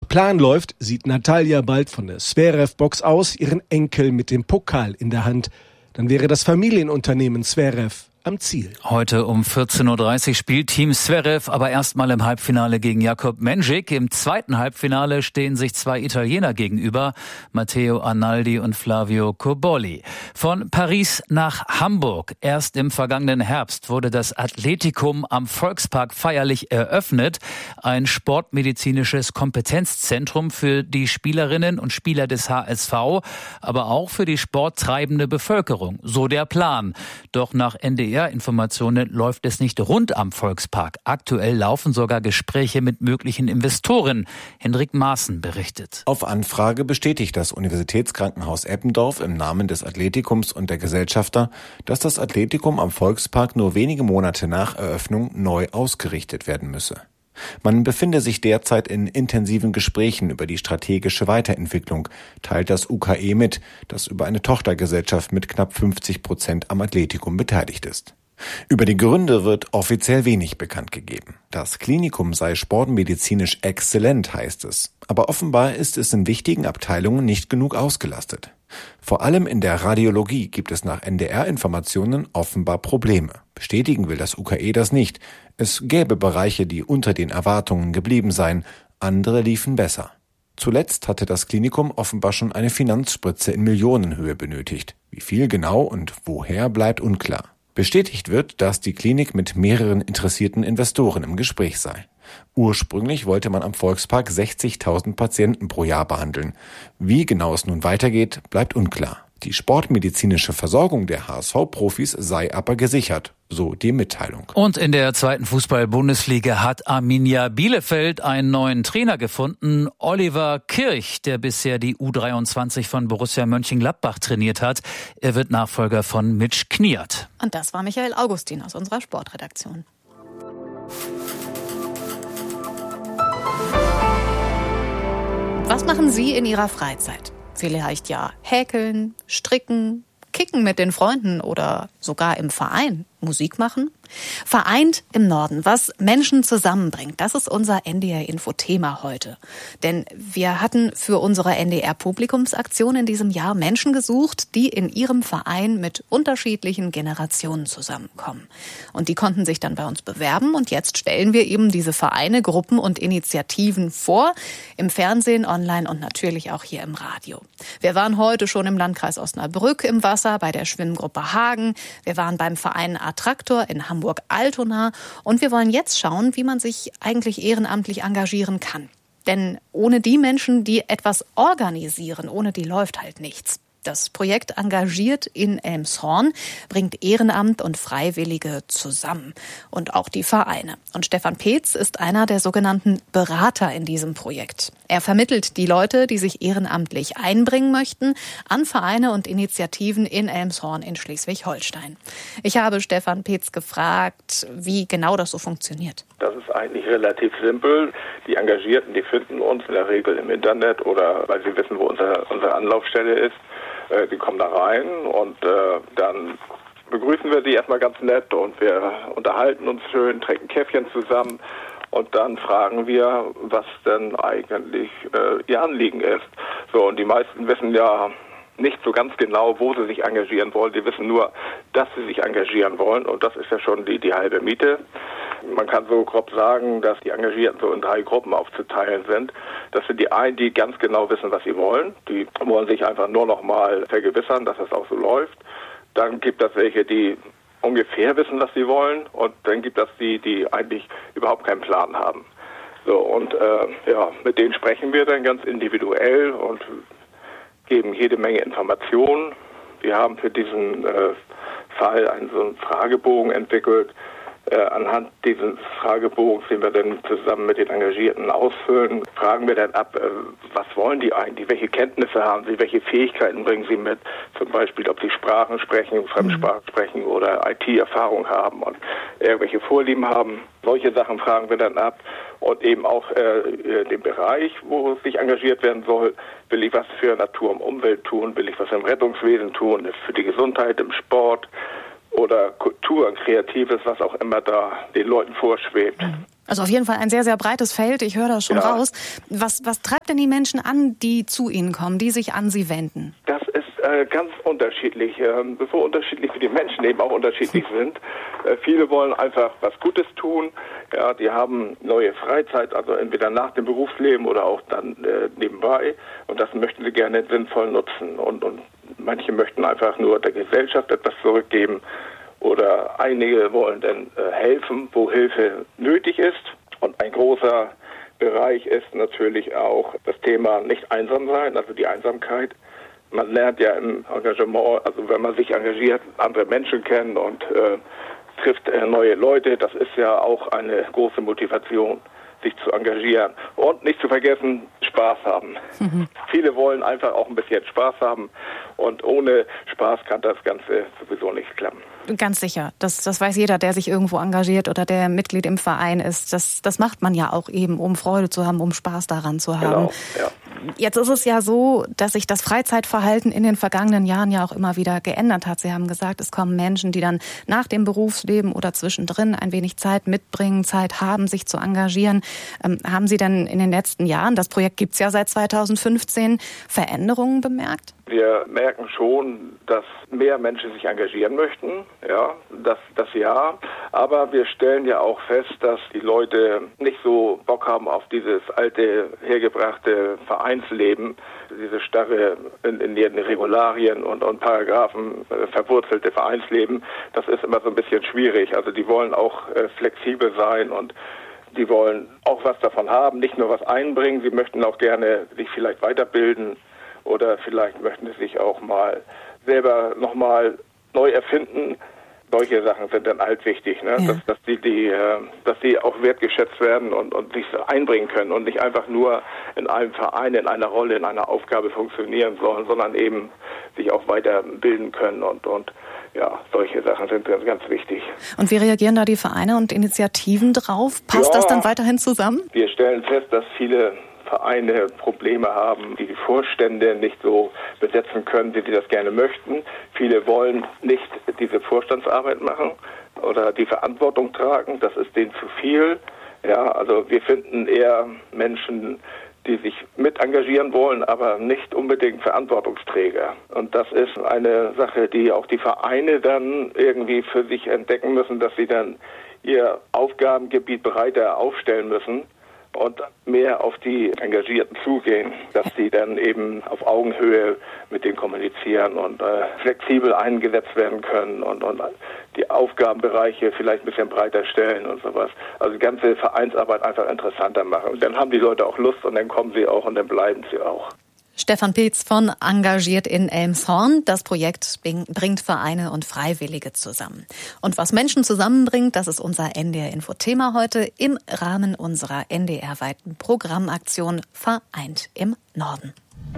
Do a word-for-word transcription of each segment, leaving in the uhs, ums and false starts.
Plan läuft, sieht Natalia bald von der Zverev-Box aus ihren Enkel mit dem Pokal in der Hand. Dann wäre das Familienunternehmen Zverev am Ziel. Heute um vierzehn Uhr dreißig spielt Team Zverev aber erstmal im Halbfinale gegen Jakub Mensik. Im zweiten Halbfinale stehen sich zwei Italiener gegenüber, Matteo Arnaldi und Flavio Cobolli. Von Paris nach Hamburg. Erst im vergangenen Herbst wurde das Athletikum am Volkspark feierlich eröffnet. Ein sportmedizinisches Kompetenzzentrum für die Spielerinnen und Spieler des H S V, aber auch für die sporttreibende Bevölkerung. So der Plan. Doch nach N D R-Informationen läuft es nicht rund am Volkspark. Aktuell laufen sogar Gespräche mit möglichen Investoren. Hendrik Maaßen berichtet. Auf Anfrage bestätigt das Universitätskrankenhaus Eppendorf im Namen des Athletikums und der Gesellschafter, dass das Athletikum am Volkspark nur wenige Monate nach Eröffnung neu ausgerichtet werden müsse. Man befinde sich derzeit in intensiven Gesprächen über die strategische Weiterentwicklung, teilt das U K E mit, das über eine Tochtergesellschaft mit knapp fünfzig Prozent am Athletikum beteiligt ist. Über die Gründe wird offiziell wenig bekannt gegeben. Das Klinikum sei sportmedizinisch exzellent, heißt es. Aber offenbar ist es in wichtigen Abteilungen nicht genug ausgelastet. Vor allem in der Radiologie gibt es nach N D R-Informationen offenbar Probleme. Bestätigen will das U K E das nicht. Es gäbe Bereiche, die unter den Erwartungen geblieben seien. Andere liefen besser. Zuletzt hatte das Klinikum offenbar schon eine Finanzspritze in Millionenhöhe benötigt. Wie viel genau und woher bleibt unklar. Bestätigt wird, dass die Klinik mit mehreren interessierten Investoren im Gespräch sei. Ursprünglich wollte man am Volkspark sechzigtausend Patienten pro Jahr behandeln. Wie genau es nun weitergeht, bleibt unklar. Die sportmedizinische Versorgung der H S V-Profis sei aber gesichert, so die Mitteilung. Und in der zweiten Fußball-Bundesliga hat Arminia Bielefeld einen neuen Trainer gefunden, Oliver Kirch, der bisher die U dreiundzwanzig von Borussia Mönchengladbach trainiert hat. Er wird Nachfolger von Mitch Kniat. Und das war Michael Augustin aus unserer Sportredaktion. Was machen Sie in Ihrer Freizeit? Vielleicht ja häkeln, stricken, kicken mit den Freunden oder sogar im Verein Musik machen. Vereint im Norden, was Menschen zusammenbringt, das ist unser N D R-Info-Thema heute. Denn wir hatten für unsere N D R-Publikumsaktion in diesem Jahr Menschen gesucht, die in ihrem Verein mit unterschiedlichen Generationen zusammenkommen. Und die konnten sich dann bei uns bewerben und jetzt stellen wir eben diese Vereine, Gruppen und Initiativen vor, im Fernsehen, online und natürlich auch hier im Radio. Wir waren heute schon im Landkreis Osnabrück im Wasser, bei der Schwimmgruppe Hagen. Wir waren beim Verein Attraktor in Hamburg-Altona und wir wollen jetzt schauen, wie man sich eigentlich ehrenamtlich engagieren kann. Denn ohne die Menschen, die etwas organisieren, ohne die läuft halt nichts. Das Projekt Engagiert in Elmshorn bringt Ehrenamt und Freiwillige zusammen und auch die Vereine. Und Stefan Peetz ist einer der sogenannten Berater in diesem Projekt. Er vermittelt die Leute, die sich ehrenamtlich einbringen möchten, an Vereine und Initiativen in Elmshorn in Schleswig-Holstein. Ich habe Stefan Peetz gefragt, wie genau das so funktioniert. Das ist eigentlich relativ simpel. Die Engagierten, die finden uns in der Regel im Internet oder weil sie wissen, wo unser, unsere Anlaufstelle ist. Die kommen da rein und äh, dann begrüßen wir sie erstmal ganz nett und wir unterhalten uns schön, trinken Käffchen zusammen und dann fragen wir, was denn eigentlich äh, ihr Anliegen ist. So, und die meisten wissen ja nicht so ganz genau, wo sie sich engagieren wollen. Die wissen nur, dass sie sich engagieren wollen und das ist ja schon die, die halbe Miete. Man kann so grob sagen, dass die Engagierten so in drei Gruppen aufzuteilen sind. Das sind die einen, die ganz genau wissen, was sie wollen. Die wollen sich einfach nur noch mal vergewissern, dass das auch so läuft. Dann gibt es welche, die ungefähr wissen, was sie wollen. Und dann gibt es die, die eigentlich überhaupt keinen Plan haben. So, und äh, ja, mit denen sprechen wir dann ganz individuell und geben jede Menge Informationen. Wir haben für diesen äh, Fall einen so einen Fragebogen entwickelt. Äh, anhand dieses Fragebogens, den wir dann zusammen mit den Engagierten ausfüllen, fragen wir dann ab, äh, was wollen die eigentlich, welche Kenntnisse haben sie, welche Fähigkeiten bringen sie mit, zum Beispiel, ob sie Sprachen sprechen, Fremdsprachen sprechen oder I T-Erfahrung haben und irgendwelche Vorlieben haben. Solche Sachen fragen wir dann ab und eben auch äh, den Bereich, wo sich engagiert werden soll. Will ich was für Natur und Umwelt tun, will ich was im Rettungswesen tun, für die Gesundheit, im Sport, oder Kultur, Kreatives, was auch immer da den Leuten vorschwebt. Also auf jeden Fall ein sehr, sehr breites Feld. Ich höre das schon ja. raus. Was, was treibt denn die Menschen an, die zu Ihnen kommen, die sich an Sie wenden? Das ist äh, ganz unterschiedlich. Ähm, bevor unterschiedlich wie die Menschen eben auch unterschiedlich sind. Äh, viele wollen einfach was Gutes tun. Ja, die haben neue Freizeit, also entweder nach dem Berufsleben oder auch dann äh, nebenbei. Und das möchten sie gerne sinnvoll nutzen. Und, und manche möchten einfach nur der Gesellschaft etwas zurückgeben. Oder einige wollen dann äh, helfen, wo Hilfe nötig ist. Und ein großer Bereich ist natürlich auch das Thema nicht einsam sein, also die Einsamkeit. Man lernt ja im Engagement, also wenn man sich engagiert, andere Menschen kennen und äh, trifft äh, neue Leute. Das ist ja auch eine große Motivation, sich zu engagieren. Und nicht zu vergessen, Spaß haben. Mhm. Viele wollen einfach auch ein bisschen Spaß haben. Und ohne Spaß kann das Ganze sowieso nicht klappen. Ganz sicher. Das, das weiß jeder, der sich irgendwo engagiert oder der Mitglied im Verein ist. Das, das macht man ja auch eben, um Freude zu haben, um Spaß daran zu haben. Genau, ja. Jetzt ist es ja so, dass sich das Freizeitverhalten in den vergangenen Jahren ja auch immer wieder geändert hat. Sie haben gesagt, es kommen Menschen, die dann nach dem Berufsleben oder zwischendrin ein wenig Zeit mitbringen, Zeit haben, sich zu engagieren. Ähm, haben Sie denn in den letzten Jahren, das Projekt gibt's ja seit zweitausendfünfzehn, Veränderungen bemerkt? Wir merken schon, dass mehr Menschen sich engagieren möchten, ja, das, das ja. Aber wir stellen ja auch fest, dass die Leute nicht so Bock haben auf dieses alte, hergebrachte Vereinsleben, diese starre, in, in ihren Regularien und, und Paragraphen äh, verwurzelte Vereinsleben. Das ist immer so ein bisschen schwierig. Also die wollen auch äh, flexibel sein und die wollen auch was davon haben, nicht nur was einbringen. Sie möchten auch gerne sich vielleicht weiterbilden. Oder vielleicht möchten sie sich auch mal selber nochmal neu erfinden. Solche Sachen sind dann halt wichtig, ne? Ja. dass, dass die, die, dass die auch wertgeschätzt werden und, und sich einbringen können und nicht einfach nur in einem Verein, in einer Rolle, in einer Aufgabe funktionieren sollen, sondern eben sich auch weiterbilden können und, und ja, solche Sachen sind ganz, ganz wichtig. Und wie reagieren da die Vereine und Initiativen drauf? Passt ja, das dann weiterhin zusammen? Wir stellen fest, dass viele Vereine Probleme haben, die die Vorstände nicht so besetzen können, wie sie das gerne möchten. Viele wollen nicht diese Vorstandsarbeit machen oder die Verantwortung tragen. Das ist denen zu viel. Ja, also wir finden eher Menschen, die sich mit engagieren wollen, aber nicht unbedingt Verantwortungsträger. Und das ist eine Sache, die auch die Vereine dann irgendwie für sich entdecken müssen, dass sie dann ihr Aufgabengebiet breiter aufstellen müssen und mehr auf die Engagierten zugehen, dass sie dann eben auf Augenhöhe mit denen kommunizieren und äh, flexibel eingesetzt werden können und, und die Aufgabenbereiche vielleicht ein bisschen breiter stellen und sowas. Also die ganze Vereinsarbeit einfach interessanter machen. Und dann haben die Leute auch Lust und dann kommen sie auch und dann bleiben sie auch. Stefan Pilz von Engagiert in Elmshorn. Das Projekt bringt Vereine und Freiwillige zusammen. Und was Menschen zusammenbringt, das ist unser N D R-Info-Thema heute im Rahmen unserer N D R-weiten Programmaktion Vereint im Norden.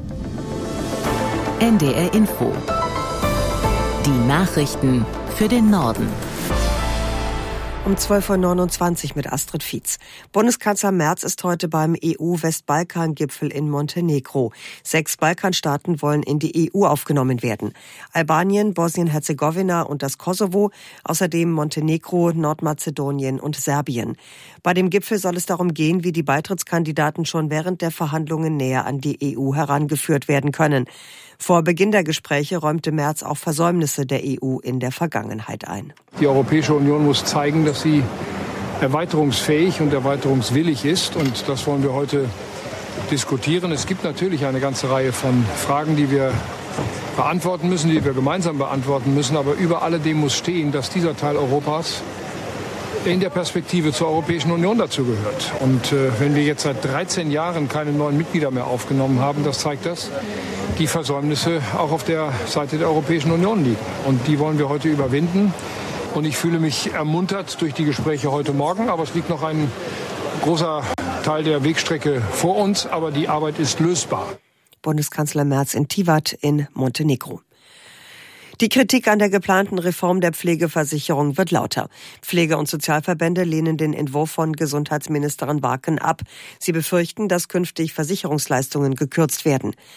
N D R-Info. Die Nachrichten für den Norden. Um zwölf Uhr neunundzwanzig mit Astrid Fietz. Bundeskanzler Merz ist heute beim E U-Westbalkan-Gipfel in Montenegro. Sechs Balkanstaaten wollen in die E U aufgenommen werden. Albanien, Bosnien-Herzegowina und das Kosovo, außerdem Montenegro, Nordmazedonien und Serbien. Bei dem Gipfel soll es darum gehen, wie die Beitrittskandidaten schon während der Verhandlungen näher an die E U herangeführt werden können. Vor Beginn der Gespräche räumte Merz auch Versäumnisse der E U in der Vergangenheit ein. Die Europäische Union muss zeigen, dass sie erweiterungsfähig und erweiterungswillig ist. Und das wollen wir heute diskutieren. Es gibt natürlich eine ganze Reihe von Fragen, die wir beantworten müssen, die wir gemeinsam beantworten müssen. Aber über alledem muss stehen, dass dieser Teil Europas in der Perspektive zur Europäischen Union dazu gehört. Und äh, wenn wir jetzt seit dreizehn Jahren keine neuen Mitglieder mehr aufgenommen haben, das zeigt das, die Versäumnisse auch auf der Seite der Europäischen Union liegen. Und die wollen wir heute überwinden. Und ich fühle mich ermuntert durch die Gespräche heute Morgen. Aber es liegt noch ein großer Teil der Wegstrecke vor uns. Aber die Arbeit ist lösbar. Bundeskanzler Merz in Tivat in Montenegro. Die Kritik an der geplanten Reform der Pflegeversicherung wird lauter. Pflege- und Sozialverbände lehnen den Entwurf von Gesundheitsministerin Barken ab. Sie befürchten, dass künftig Versicherungsleistungen gekürzt werden.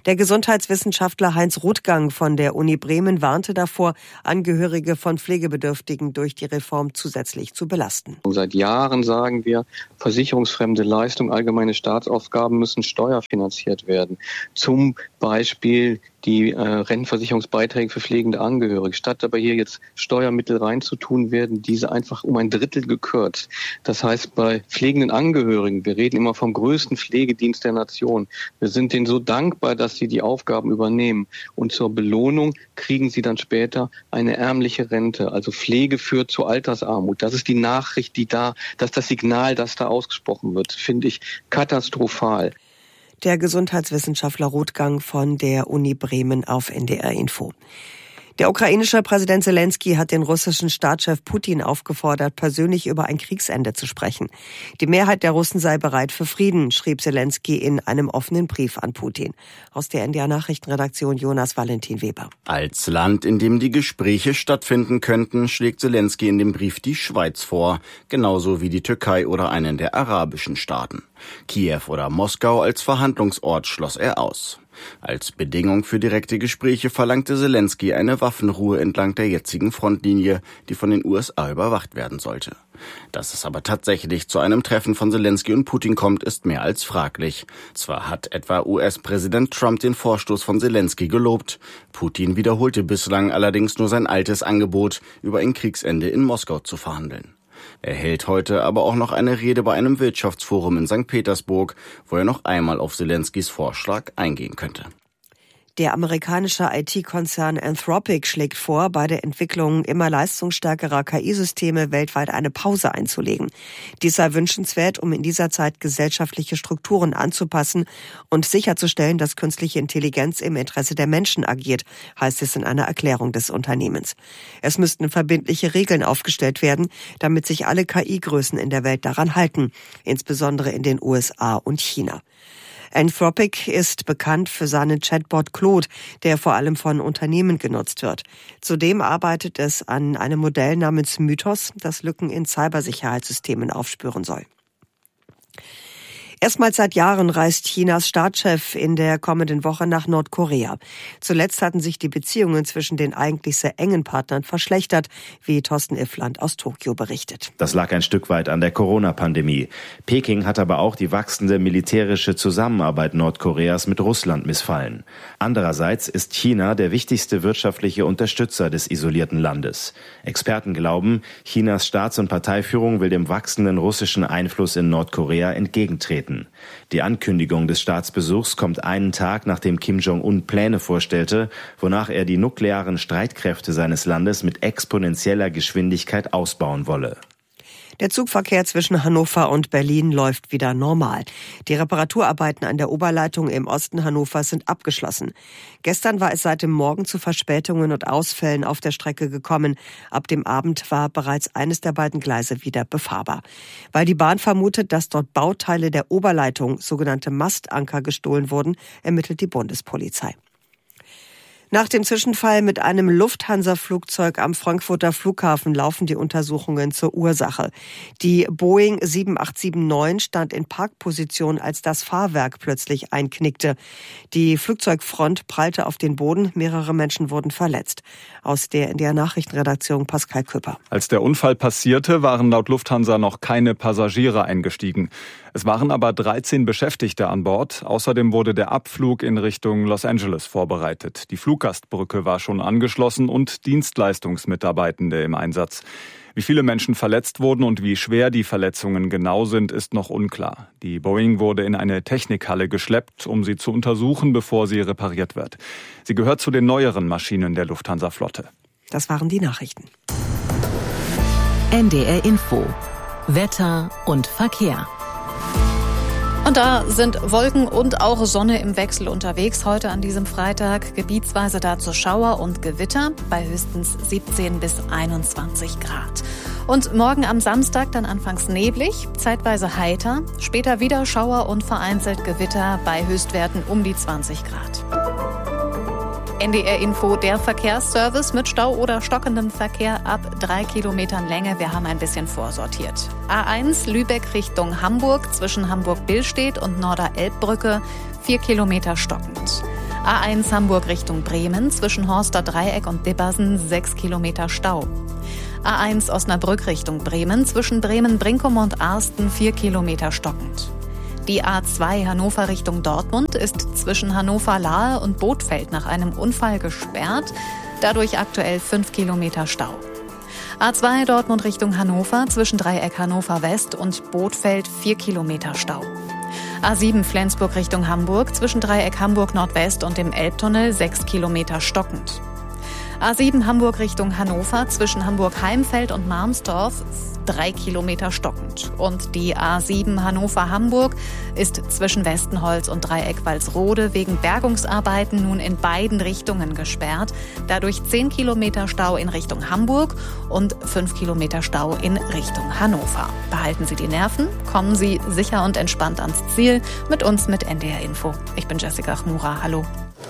Der Gesundheitswissenschaftler Heinz Rothgang von der Uni Bremen warnte davor, Angehörige von Pflegebedürftigen durch die Reform zusätzlich zu belasten. Seit Jahren sagen wir, versicherungsfremde Leistungen, allgemeine Staatsaufgaben müssen steuerfinanziert werden. Zum Beispiel die äh, Rentenversicherungsbeiträge für pflegende Angehörige. Statt aber hier jetzt Steuermittel reinzutun, werden diese einfach um ein Drittel gekürzt. Das heißt, bei pflegenden Angehörigen, wir reden immer vom größten Pflegedienst der Nation, wir sind denen so dankbar, dass sie die Aufgaben übernehmen. Und zur Belohnung kriegen sie dann später eine ärmliche Rente. Also Pflege führt zu Altersarmut. Das ist die Nachricht, die da, das ist das Signal, das da ausgesprochen wird, finde ich katastrophal. Der Gesundheitswissenschaftler Rothgang von der Uni Bremen auf N D R Info. Der ukrainische Präsident Selenskyj hat den russischen Staatschef Putin aufgefordert, persönlich über ein Kriegsende zu sprechen. Die Mehrheit der Russen sei bereit für Frieden, schrieb Selenskyj in einem offenen Brief an Putin. Aus der N D R-Nachrichtenredaktion Jonas Valentin Weber. Als Land, in dem die Gespräche stattfinden könnten, schlägt Selenskyj in dem Brief die Schweiz vor, genauso wie die Türkei oder einen der arabischen Staaten. Kiew oder Moskau als Verhandlungsort schloss er aus. Als Bedingung für direkte Gespräche verlangte Selenskyj eine Waffenruhe entlang der jetzigen Frontlinie, die von den U S A überwacht werden sollte. Dass es aber tatsächlich zu einem Treffen von Selenskyj und Putin kommt, ist mehr als fraglich. Zwar hat etwa U S-Präsident Trump den Vorstoß von Selenskyj gelobt, Putin wiederholte bislang allerdings nur sein altes Angebot, über ein Kriegsende in Moskau zu verhandeln. Er hält heute aber auch noch eine Rede bei einem Wirtschaftsforum in Sankt Petersburg, wo er noch einmal auf Selenskys Vorschlag eingehen könnte. Der amerikanische I T-Konzern Anthropic schlägt vor, bei der Entwicklung immer leistungsstärkerer K I-Systeme weltweit eine Pause einzulegen. Dies sei wünschenswert, um in dieser Zeit gesellschaftliche Strukturen anzupassen und sicherzustellen, dass künstliche Intelligenz im Interesse der Menschen agiert, heißt es in einer Erklärung des Unternehmens. Es müssten verbindliche Regeln aufgestellt werden, damit sich alle K I-Größen in der Welt daran halten, insbesondere in den U S A und China. Anthropic ist bekannt für seinen Chatbot Claude, der vor allem von Unternehmen genutzt wird. Zudem arbeitet es an einem Modell namens Mythos, das Lücken in Cybersicherheitssystemen aufspüren soll. Erstmals seit Jahren reist Chinas Staatschef in der kommenden Woche nach Nordkorea. Zuletzt hatten sich die Beziehungen zwischen den eigentlich sehr engen Partnern verschlechtert, wie Thorsten Iffland aus Tokio berichtet. Das lag ein Stück weit an der Corona-Pandemie. Peking hat aber auch die wachsende militärische Zusammenarbeit Nordkoreas mit Russland missfallen. Andererseits ist China der wichtigste wirtschaftliche Unterstützer des isolierten Landes. Experten glauben, Chinas Staats- und Parteiführung will dem wachsenden russischen Einfluss in Nordkorea entgegentreten. Die Ankündigung des Staatsbesuchs kommt einen Tag, nachdem Kim Jong-un Pläne vorstellte, wonach er die nuklearen Streitkräfte seines Landes mit exponentieller Geschwindigkeit ausbauen wolle. Der Zugverkehr zwischen Hannover und Berlin läuft wieder normal. Die Reparaturarbeiten an der Oberleitung im Osten Hannovers sind abgeschlossen. Gestern war es seit dem Morgen zu Verspätungen und Ausfällen auf der Strecke gekommen. Ab dem Abend war bereits eines der beiden Gleise wieder befahrbar. Weil die Bahn vermutet, dass dort Bauteile der Oberleitung, sogenannte Mastanker, gestohlen wurden, ermittelt die Bundespolizei. Nach dem Zwischenfall mit einem Lufthansa-Flugzeug am Frankfurter Flughafen laufen die Untersuchungen zur Ursache. Die Boeing sieben acht sieben neun stand in Parkposition, als das Fahrwerk plötzlich einknickte. Die Flugzeugfront prallte auf den Boden, mehrere Menschen wurden verletzt. Aus der N D R-Nachrichtenredaktion Pascal Küpper. Als der Unfall passierte, waren laut Lufthansa noch keine Passagiere eingestiegen. Es waren aber dreizehn Beschäftigte an Bord. Außerdem wurde der Abflug in Richtung Los Angeles vorbereitet. Die Fluggastbrücke war schon angeschlossen und Dienstleistungsmitarbeitende im Einsatz. Wie viele Menschen verletzt wurden und wie schwer die Verletzungen genau sind, ist noch unklar. Die Boeing wurde in eine Technikhalle geschleppt, um sie zu untersuchen, bevor sie repariert wird. Sie gehört zu den neueren Maschinen der Lufthansa-Flotte. Das waren die Nachrichten. N D R Info. Wetter und Verkehr. Und da sind Wolken und auch Sonne im Wechsel unterwegs heute an diesem Freitag. Gebietsweise dazu Schauer und Gewitter bei höchstens siebzehn bis einundzwanzig Grad. Und morgen am Samstag dann anfangs neblig, zeitweise heiter, später wieder Schauer und vereinzelt Gewitter bei Höchstwerten um die zwanzig Grad. N D R Info, der Verkehrsservice mit Stau oder stockendem Verkehr ab drei Kilometern Länge. Wir haben ein bisschen vorsortiert. A eins Lübeck Richtung Hamburg zwischen Hamburg-Billstedt und Norderelbbrücke vier Kilometer stockend. A eins Hamburg Richtung Bremen, zwischen Horster Dreieck und Dibbersen sechs Kilometer Stau. A eins Osnabrück Richtung Bremen, zwischen Bremen-Brinkum und Arsten vier Kilometer stockend. Die A zwei Hannover Richtung Dortmund ist zwischen Hannover-Lahe und Bothfeld nach einem Unfall gesperrt, dadurch aktuell fünf Kilometer Stau. A zwei Dortmund Richtung Hannover, zwischen Dreieck Hannover West und Bothfeld vier Kilometer Stau. A sieben Flensburg Richtung Hamburg, zwischen Dreieck Hamburg Nordwest und dem Elbtunnel sechs Kilometer stockend. A sieben Hamburg Richtung Hannover, zwischen Hamburg-Heimfeld und Marmsdorf drei Kilometer stockend. Und die A sieben Hannover-Hamburg ist zwischen Westenholz und Dreieck Walsrode wegen Bergungsarbeiten nun in beiden Richtungen gesperrt. Dadurch zehn Kilometer Stau in Richtung Hamburg und fünf Kilometer Stau in Richtung Hannover. Behalten Sie die Nerven, kommen Sie sicher und entspannt ans Ziel. Mit uns mit N D R Info. Ich bin Jessica Chmura. Hallo.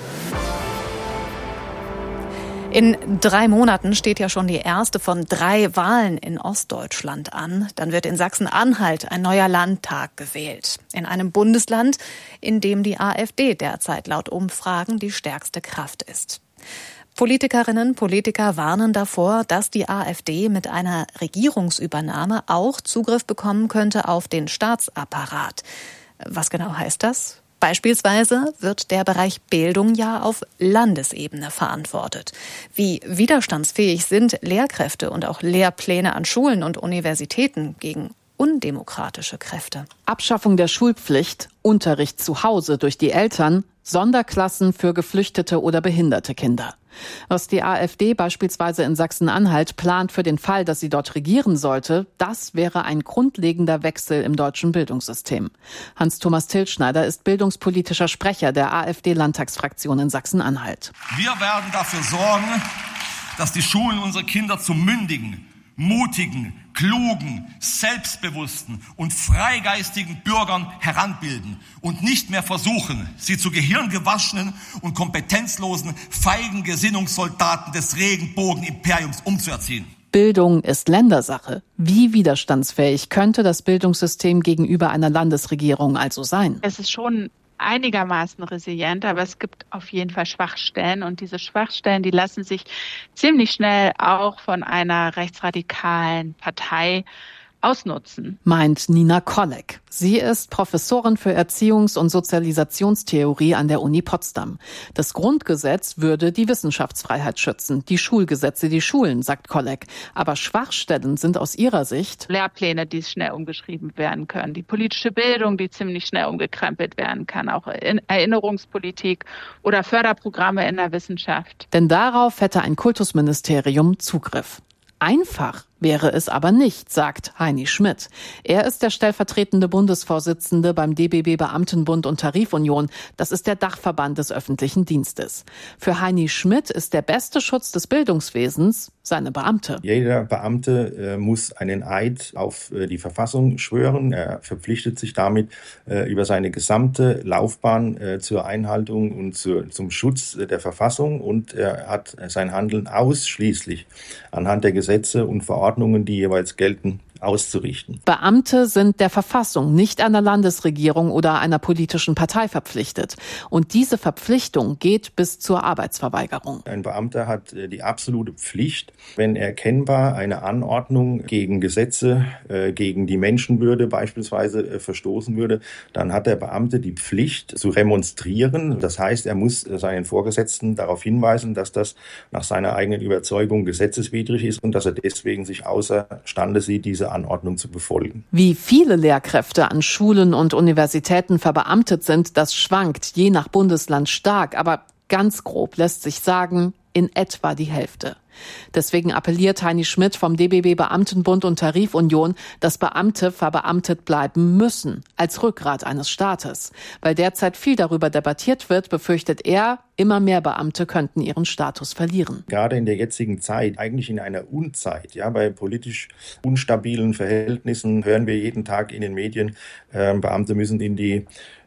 In drei Monaten steht ja schon die erste von drei Wahlen in Ostdeutschland an. Dann wird in Sachsen-Anhalt ein neuer Landtag gewählt. In einem Bundesland, in dem die AfD derzeit laut Umfragen die stärkste Kraft ist. Politikerinnen, Politiker warnen davor, dass die AfD mit einer Regierungsübernahme auch Zugriff bekommen könnte auf den Staatsapparat. Was genau heißt das? Beispielsweise wird der Bereich Bildung ja auf Landesebene verantwortet. Wie widerstandsfähig sind Lehrkräfte und auch Lehrpläne an Schulen und Universitäten gegen undemokratische Kräfte? Abschaffung der Schulpflicht, Unterricht zu Hause durch die Eltern, Sonderklassen für geflüchtete oder behinderte Kinder. Was die AfD beispielsweise in Sachsen-Anhalt plant für den Fall, dass sie dort regieren sollte, das wäre ein grundlegender Wechsel im deutschen Bildungssystem. Hans-Thomas Tilschneider ist bildungspolitischer Sprecher der AfD-Landtagsfraktion in Sachsen-Anhalt. Wir werden dafür sorgen, dass die Schulen unsere Kinder zu mündigen, mutigen, klugen, selbstbewussten und freigeistigen Bürgern heranbilden und nicht mehr versuchen, sie zu gehirngewaschenen und kompetenzlosen, feigen Gesinnungssoldaten des Regenbogenimperiums umzuerziehen. Bildung ist Ländersache. Wie widerstandsfähig könnte das Bildungssystem gegenüber einer Landesregierung also sein? Es ist schon einigermaßen resilient, aber es gibt auf jeden Fall Schwachstellen und diese Schwachstellen, die lassen sich ziemlich schnell auch von einer rechtsradikalen Partei ausnutzen. Meint Nina Kolleg. Sie ist Professorin für Erziehungs- und Sozialisationstheorie an der Uni Potsdam. Das Grundgesetz würde die Wissenschaftsfreiheit schützen, die Schulgesetze die Schulen, sagt Kolleg. Aber Schwachstellen sind aus ihrer Sicht Lehrpläne, die schnell umgeschrieben werden können, die politische Bildung, die ziemlich schnell umgekrempelt werden kann, auch Erinnerungspolitik oder Förderprogramme in der Wissenschaft. Denn darauf hätte ein Kultusministerium Zugriff. Einfach wäre es aber nicht, sagt Heini Schmidt. Er ist der stellvertretende Bundesvorsitzende beim D B B Beamtenbund und Tarifunion. Das ist der Dachverband des öffentlichen Dienstes. Für Heini Schmidt ist der beste Schutz des Bildungswesens seine Beamte. Jeder Beamte äh, muss einen Eid auf äh, die Verfassung schwören. Er verpflichtet sich damit äh, über seine gesamte Laufbahn äh, zur Einhaltung und zur, zum Schutz äh, der Verfassung und er hat sein Handeln ausschließlich anhand der Gesetze und Verordnungen, die jeweils gelten, auszurichten. Beamte sind der Verfassung, nicht einer Landesregierung oder einer politischen Partei verpflichtet. Und diese Verpflichtung geht bis zur Arbeitsverweigerung. Ein Beamter hat die absolute Pflicht, wenn erkennbar eine Anordnung gegen Gesetze, äh, gegen die Menschenwürde beispielsweise äh, verstoßen würde, dann hat der Beamte die Pflicht zu remonstrieren. Das heißt, er muss seinen Vorgesetzten darauf hinweisen, dass das nach seiner eigenen Überzeugung gesetzeswidrig ist und dass er deswegen sich außerstande sieht, diese Anordnung zu befolgen. Wie viele Lehrkräfte an Schulen und Universitäten verbeamtet sind, das schwankt je nach Bundesland stark, aber ganz grob lässt sich sagen, in etwa die Hälfte. Deswegen appelliert Heini Schmidt vom D B B Beamtenbund und Tarifunion, dass Beamte verbeamtet bleiben müssen, als Rückgrat eines Staates. Weil derzeit viel darüber debattiert wird, befürchtet er, immer mehr Beamte könnten ihren Status verlieren. Gerade in der jetzigen Zeit, eigentlich in einer Unzeit, ja, bei politisch unstabilen Verhältnissen hören wir jeden Tag in den Medien, äh, Beamte müssen in die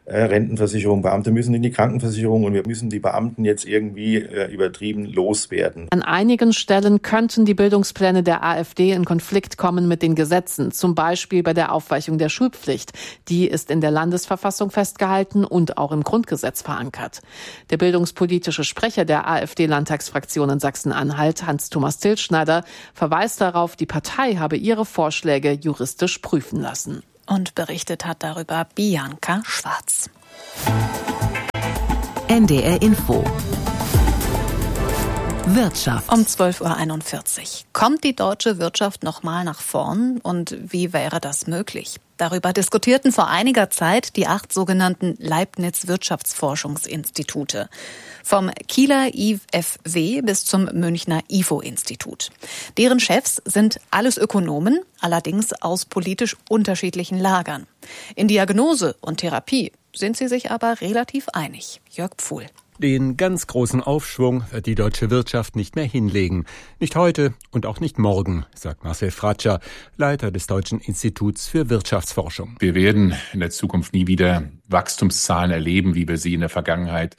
äh, Rentenversicherung, Beamte müssen in die Krankenversicherung und wir müssen die Beamten jetzt irgendwie äh, übertrieben loswerden. An einigen Stellen könnten die Bildungspläne der AfD in Konflikt kommen mit den Gesetzen, zum Beispiel bei der Aufweichung der Schulpflicht. Die ist in der Landesverfassung festgehalten und auch im Grundgesetz verankert. Der bildungspolitische Sprecher der AfD-Landtagsfraktion in Sachsen-Anhalt, Hans-Thomas Tilschneider, verweist darauf, die Partei habe ihre Vorschläge juristisch prüfen lassen. Und berichtet hat darüber Bianca Schwarz. N D R Info. Wirtschaft. Um zwölf Uhr einundvierzig. Kommt die deutsche Wirtschaft nochmal nach vorn? Und wie wäre das möglich? Darüber diskutierten vor einiger Zeit die acht sogenannten Leibniz-Wirtschaftsforschungsinstitute. Vom Kieler I F W bis zum Münchner I F O-Institut. Deren Chefs sind alles Ökonomen, allerdings aus politisch unterschiedlichen Lagern. In Diagnose und Therapie sind sie sich aber relativ einig. Jörg Pfuhl. Den ganz großen Aufschwung wird die deutsche Wirtschaft nicht mehr hinlegen. Nicht heute und auch nicht morgen, sagt Marcel Fratscher, Leiter des Deutschen Instituts für Wirtschaftsforschung. Wir werden in der Zukunft nie wieder Wachstumszahlen erleben, wie wir sie in der Vergangenheit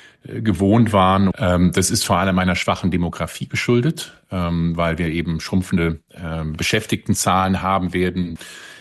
gewohnt waren. Das ist vor allem einer schwachen Demografie geschuldet, weil wir eben schrumpfende Beschäftigtenzahlen haben werden.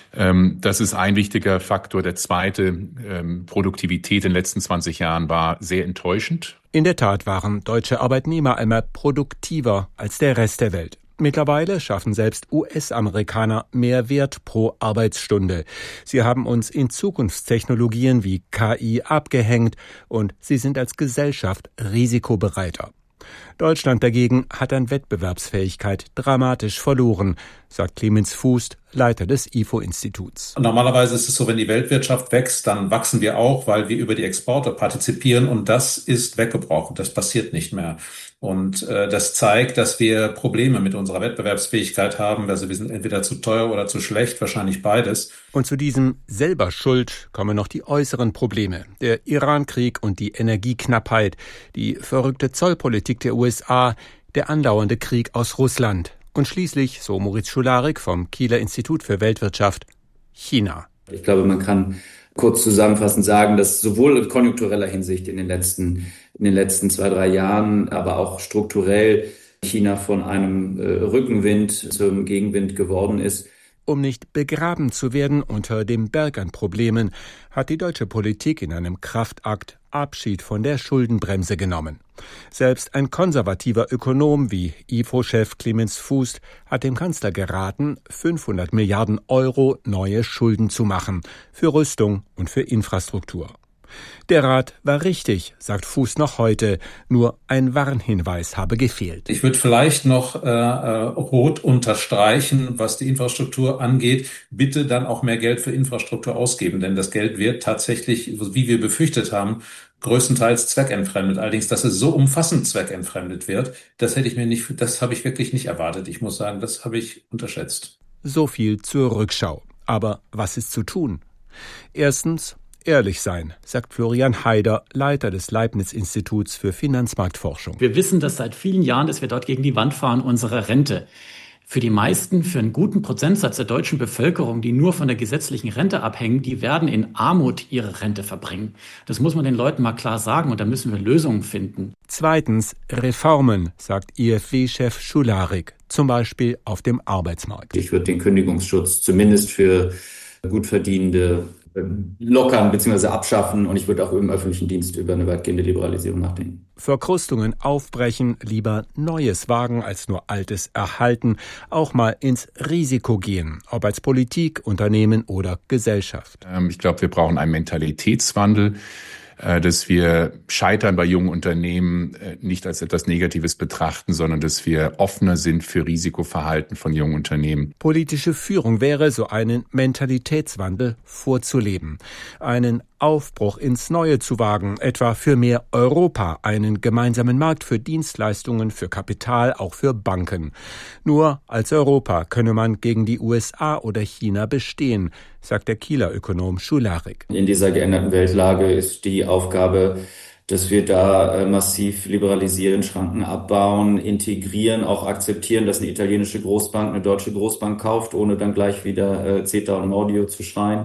Das ist ein wichtiger Faktor. Der zweite, Produktivität in den letzten zwanzig Jahren war sehr enttäuschend. In der Tat waren deutsche Arbeitnehmer einmal produktiver als der Rest der Welt. Mittlerweile schaffen selbst U S-Amerikaner mehr Wert pro Arbeitsstunde. Sie haben uns in Zukunftstechnologien wie K I abgehängt und sie sind als Gesellschaft risikobereiter. Deutschland dagegen hat an Wettbewerbsfähigkeit dramatisch verloren, sagt Clemens Fuß, Leiter des I F O-Instituts. Normalerweise ist es so, wenn die Weltwirtschaft wächst, dann wachsen wir auch, weil wir über die Exporte partizipieren und das ist weggebrochen. Das passiert nicht mehr. Und äh, das zeigt, dass wir Probleme mit unserer Wettbewerbsfähigkeit haben. Also wir sind entweder zu teuer oder zu schlecht, wahrscheinlich beides. Und zu diesem selber Schuld kommen noch die äußeren Probleme. Der Iran-Krieg und die Energieknappheit, die verrückte Zollpolitik der U S A, der andauernde Krieg aus Russland. Und schließlich, so Moritz Schularik vom Kieler Institut für Weltwirtschaft, China. Ich glaube, man kann kurz zusammenfassend sagen, dass sowohl in konjunktureller Hinsicht in den letzten, in den letzten zwei, drei Jahren, aber auch strukturell China von einem äh, Rückenwind zum Gegenwind geworden ist. Um nicht begraben zu werden unter dem Berg an Problemen, hat die deutsche Politik in einem Kraftakt Abschied von der Schuldenbremse genommen. Selbst ein konservativer Ökonom wie I F O-Chef Clemens Fuß hat dem Kanzler geraten, fünfhundert Milliarden Euro neue Schulden zu machen, für Rüstung und für Infrastruktur. Der Rat war richtig, sagt Fuß noch heute, nur ein Warnhinweis habe gefehlt. Ich würde vielleicht noch äh, rot unterstreichen, was die Infrastruktur angeht. Bitte dann auch mehr Geld für Infrastruktur ausgeben, denn das Geld wird tatsächlich, wie wir befürchtet haben, größtenteils zweckentfremdet. Allerdings, dass es so umfassend zweckentfremdet wird, das hätte ich mir nicht, das habe ich wirklich nicht erwartet. Ich muss sagen, das habe ich unterschätzt. So viel zur Rückschau. Aber was ist zu tun? Erstens, ehrlich sein, sagt Florian Haider, Leiter des Leibniz-Instituts für Finanzmarktforschung. Wir wissen das seit vielen Jahren, dass wir dort gegen die Wand fahren, unsere Rente. Für die meisten, für einen guten Prozentsatz der deutschen Bevölkerung, die nur von der gesetzlichen Rente abhängen, die werden in Armut ihre Rente verbringen. Das muss man den Leuten mal klar sagen und da müssen wir Lösungen finden. Zweitens, Reformen, sagt I F W-Chef Schularik, zum Beispiel auf dem Arbeitsmarkt. Ich würde den Kündigungsschutz zumindest für gut verdienende lockern bzw. abschaffen und ich würde auch im öffentlichen Dienst über eine weitgehende Liberalisierung nachdenken. Verkrustungen aufbrechen, lieber Neues wagen als nur Altes erhalten, auch mal ins Risiko gehen, ob als Politik, Unternehmen oder Gesellschaft. Ich glaube, wir brauchen einen Mentalitätswandel, dass wir Scheitern bei jungen Unternehmen nicht als etwas Negatives betrachten, sondern dass wir offener sind für Risikoverhalten von jungen Unternehmen. Politische Führung wäre, so einen Mentalitätswandel vorzuleben, einen Aufbruch ins Neue zu wagen, etwa für mehr Europa, einen gemeinsamen Markt für Dienstleistungen, für Kapital, auch für Banken. Nur als Europa könne man gegen die U S A oder China bestehen, sagt der Kieler Ökonom Schularik. In dieser geänderten Weltlage ist die Aufgabe, dass wir da massiv liberalisieren, Schranken abbauen, integrieren, auch akzeptieren, dass eine italienische Großbank eine deutsche Großbank kauft, ohne dann gleich wieder CETA und Mordio zu schreien.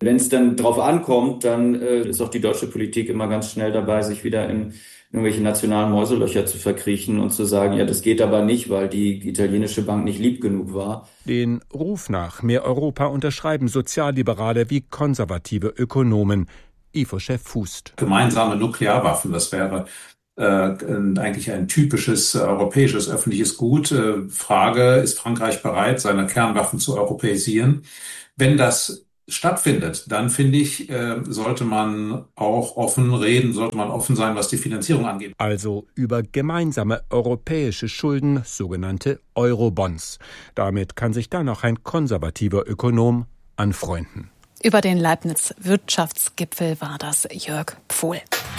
Wenn es dann drauf ankommt, dann äh, ist auch die deutsche Politik immer ganz schnell dabei, sich wieder in irgendwelche nationalen Mäuselöcher zu verkriechen und zu sagen, ja, das geht aber nicht, weil die italienische Bank nicht lieb genug war. Den Ruf nach mehr Europa unterschreiben Sozialliberale wie konservative Ökonomen. I F O-Chef Fußt. Gemeinsame Nuklearwaffen, das wäre äh, eigentlich ein typisches äh, europäisches öffentliches Gut. Äh, Frage, ist Frankreich bereit, seine Kernwaffen zu europäisieren? Wenn das stattfindet, dann finde ich, äh, sollte man auch offen reden, sollte man offen sein, was die Finanzierung angeht. Also über gemeinsame europäische Schulden, sogenannte Eurobonds. Damit kann sich dann auch ein konservativer Ökonom anfreunden. Über den Leibniz-Wirtschaftsgipfel war das Jörg Pfohl.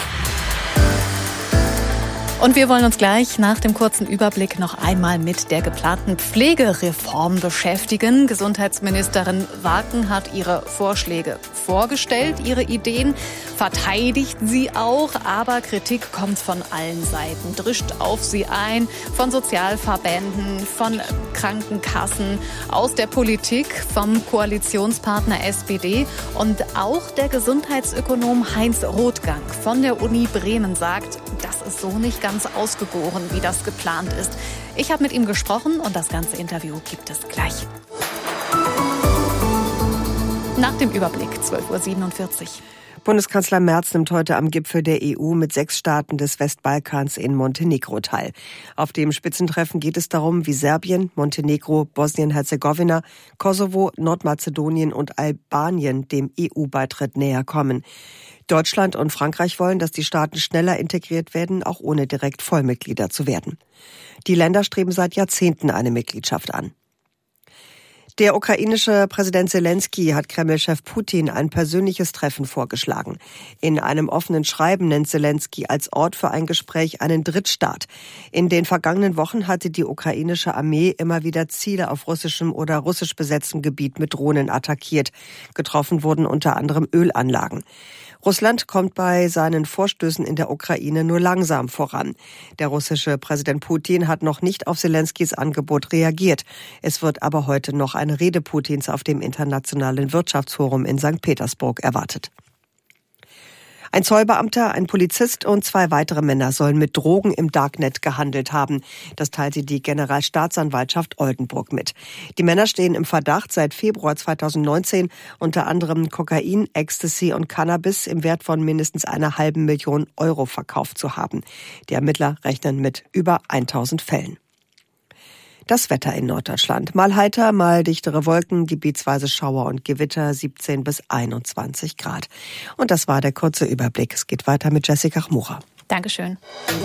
Und wir wollen uns gleich nach dem kurzen Überblick noch einmal mit der geplanten Pflegereform beschäftigen. Gesundheitsministerin Warken hat ihre Vorschläge vorgestellt, ihre Ideen verteidigt sie auch, aber Kritik kommt von allen Seiten, drischt auf sie ein, von Sozialverbänden, von Krankenkassen, aus der Politik, vom Koalitionspartner S P D und auch der Gesundheitsökonom Heinz Rothgang von der Uni Bremen sagt, das ist so nicht ganz ausgegoren, wie das geplant ist. Ich habe mit ihm gesprochen und das ganze Interview gibt es gleich. Nach dem Überblick, zwölf Uhr siebenundvierzig. Bundeskanzler Merz nimmt heute am Gipfel der E U mit sechs Staaten des Westbalkans in Montenegro teil. Auf dem Spitzentreffen geht es darum, wie Serbien, Montenegro, Bosnien-Herzegowina, Kosovo, Nordmazedonien und Albanien dem E U-Beitritt näher kommen. Deutschland und Frankreich wollen, dass die Staaten schneller integriert werden, auch ohne direkt Vollmitglieder zu werden. Die Länder streben seit Jahrzehnten eine Mitgliedschaft an. Der ukrainische Präsident Selensky hat Kreml-Chef Putin ein persönliches Treffen vorgeschlagen. In einem offenen Schreiben nennt Selensky als Ort für ein Gespräch einen Drittstaat. In den vergangenen Wochen hatte die ukrainische Armee immer wieder Ziele auf russischem oder russisch besetztem Gebiet mit Drohnen attackiert. Getroffen wurden unter anderem Ölanlagen. Russland kommt bei seinen Vorstößen in der Ukraine nur langsam voran. Der russische Präsident Putin hat noch nicht auf Selenskys Angebot reagiert. Es wird aber heute noch eine Rede Putins auf dem Internationalen Wirtschaftsforum in Sankt Petersburg erwartet. Ein Zollbeamter, ein Polizist und zwei weitere Männer sollen mit Drogen im Darknet gehandelt haben. Das teilte die Generalstaatsanwaltschaft Oldenburg mit. Die Männer stehen im Verdacht, seit Februar zweitausendneunzehn unter anderem Kokain, Ecstasy und Cannabis im Wert von mindestens einer halben Million Euro verkauft zu haben. Die Ermittler rechnen mit über tausend Fällen. Das Wetter in Norddeutschland. Mal heiter, mal dichtere Wolken, gebietsweise Schauer und Gewitter, siebzehn bis einundzwanzig Grad. Und das war der kurze Überblick. Es geht weiter mit Jessica Chmura. Dankeschön.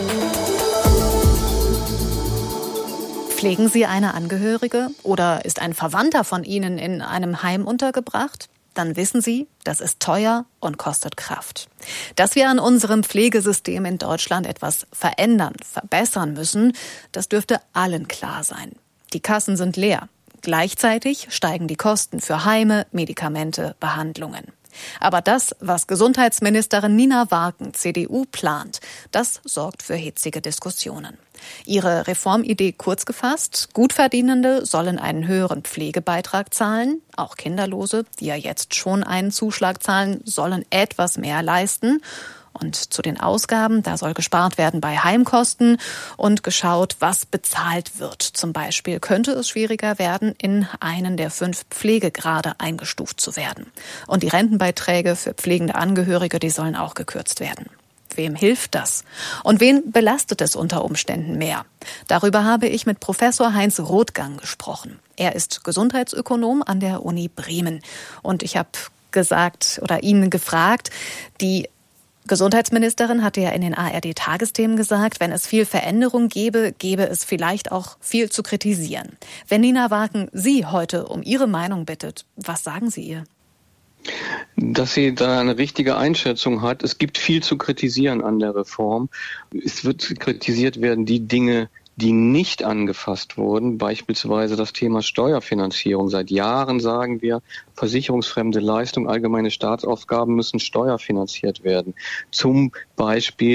Pflegen Sie eine Angehörige oder ist ein Verwandter von Ihnen in einem Heim untergebracht? Dann wissen Sie, das ist teuer und kostet Kraft. Dass wir an unserem Pflegesystem in Deutschland etwas verändern, verbessern müssen, das dürfte allen klar sein. Die Kassen sind leer. Gleichzeitig steigen die Kosten für Heime, Medikamente, Behandlungen. Aber das, was Gesundheitsministerin Nina Warken, C D U, plant, das sorgt für hitzige Diskussionen. Ihre Reformidee kurz gefasst: Gutverdienende sollen einen höheren Pflegebeitrag zahlen. Auch Kinderlose, die ja jetzt schon einen Zuschlag zahlen, sollen etwas mehr leisten. Und zu den Ausgaben, da soll gespart werden bei Heimkosten und geschaut, was bezahlt wird. Zum Beispiel könnte es schwieriger werden, in einen der fünf Pflegegrade eingestuft zu werden. Und die Rentenbeiträge für pflegende Angehörige, die sollen auch gekürzt werden. Wem hilft das? Und wen belastet es unter Umständen mehr? Darüber habe ich mit Professor Heinz Rothgang gesprochen. Er ist Gesundheitsökonom an der Uni Bremen. Und ich habe gesagt oder ihn gefragt, die Gesundheitsministerin hatte ja in den A R D-Tagesthemen gesagt, wenn es viel Veränderung gäbe, gäbe es vielleicht auch viel zu kritisieren. Wenn Nina Warken Sie heute um Ihre Meinung bittet, was sagen Sie ihr? Dass sie da eine richtige Einschätzung hat. Es gibt viel zu kritisieren an der Reform. Es wird kritisiert werden, die Dinge, die nicht angefasst wurden, beispielsweise das Thema Steuerfinanzierung. Seit Jahren sagen wir, versicherungsfremde Leistungen, allgemeine Staatsaufgaben müssen steuerfinanziert werden. Zum Beispiel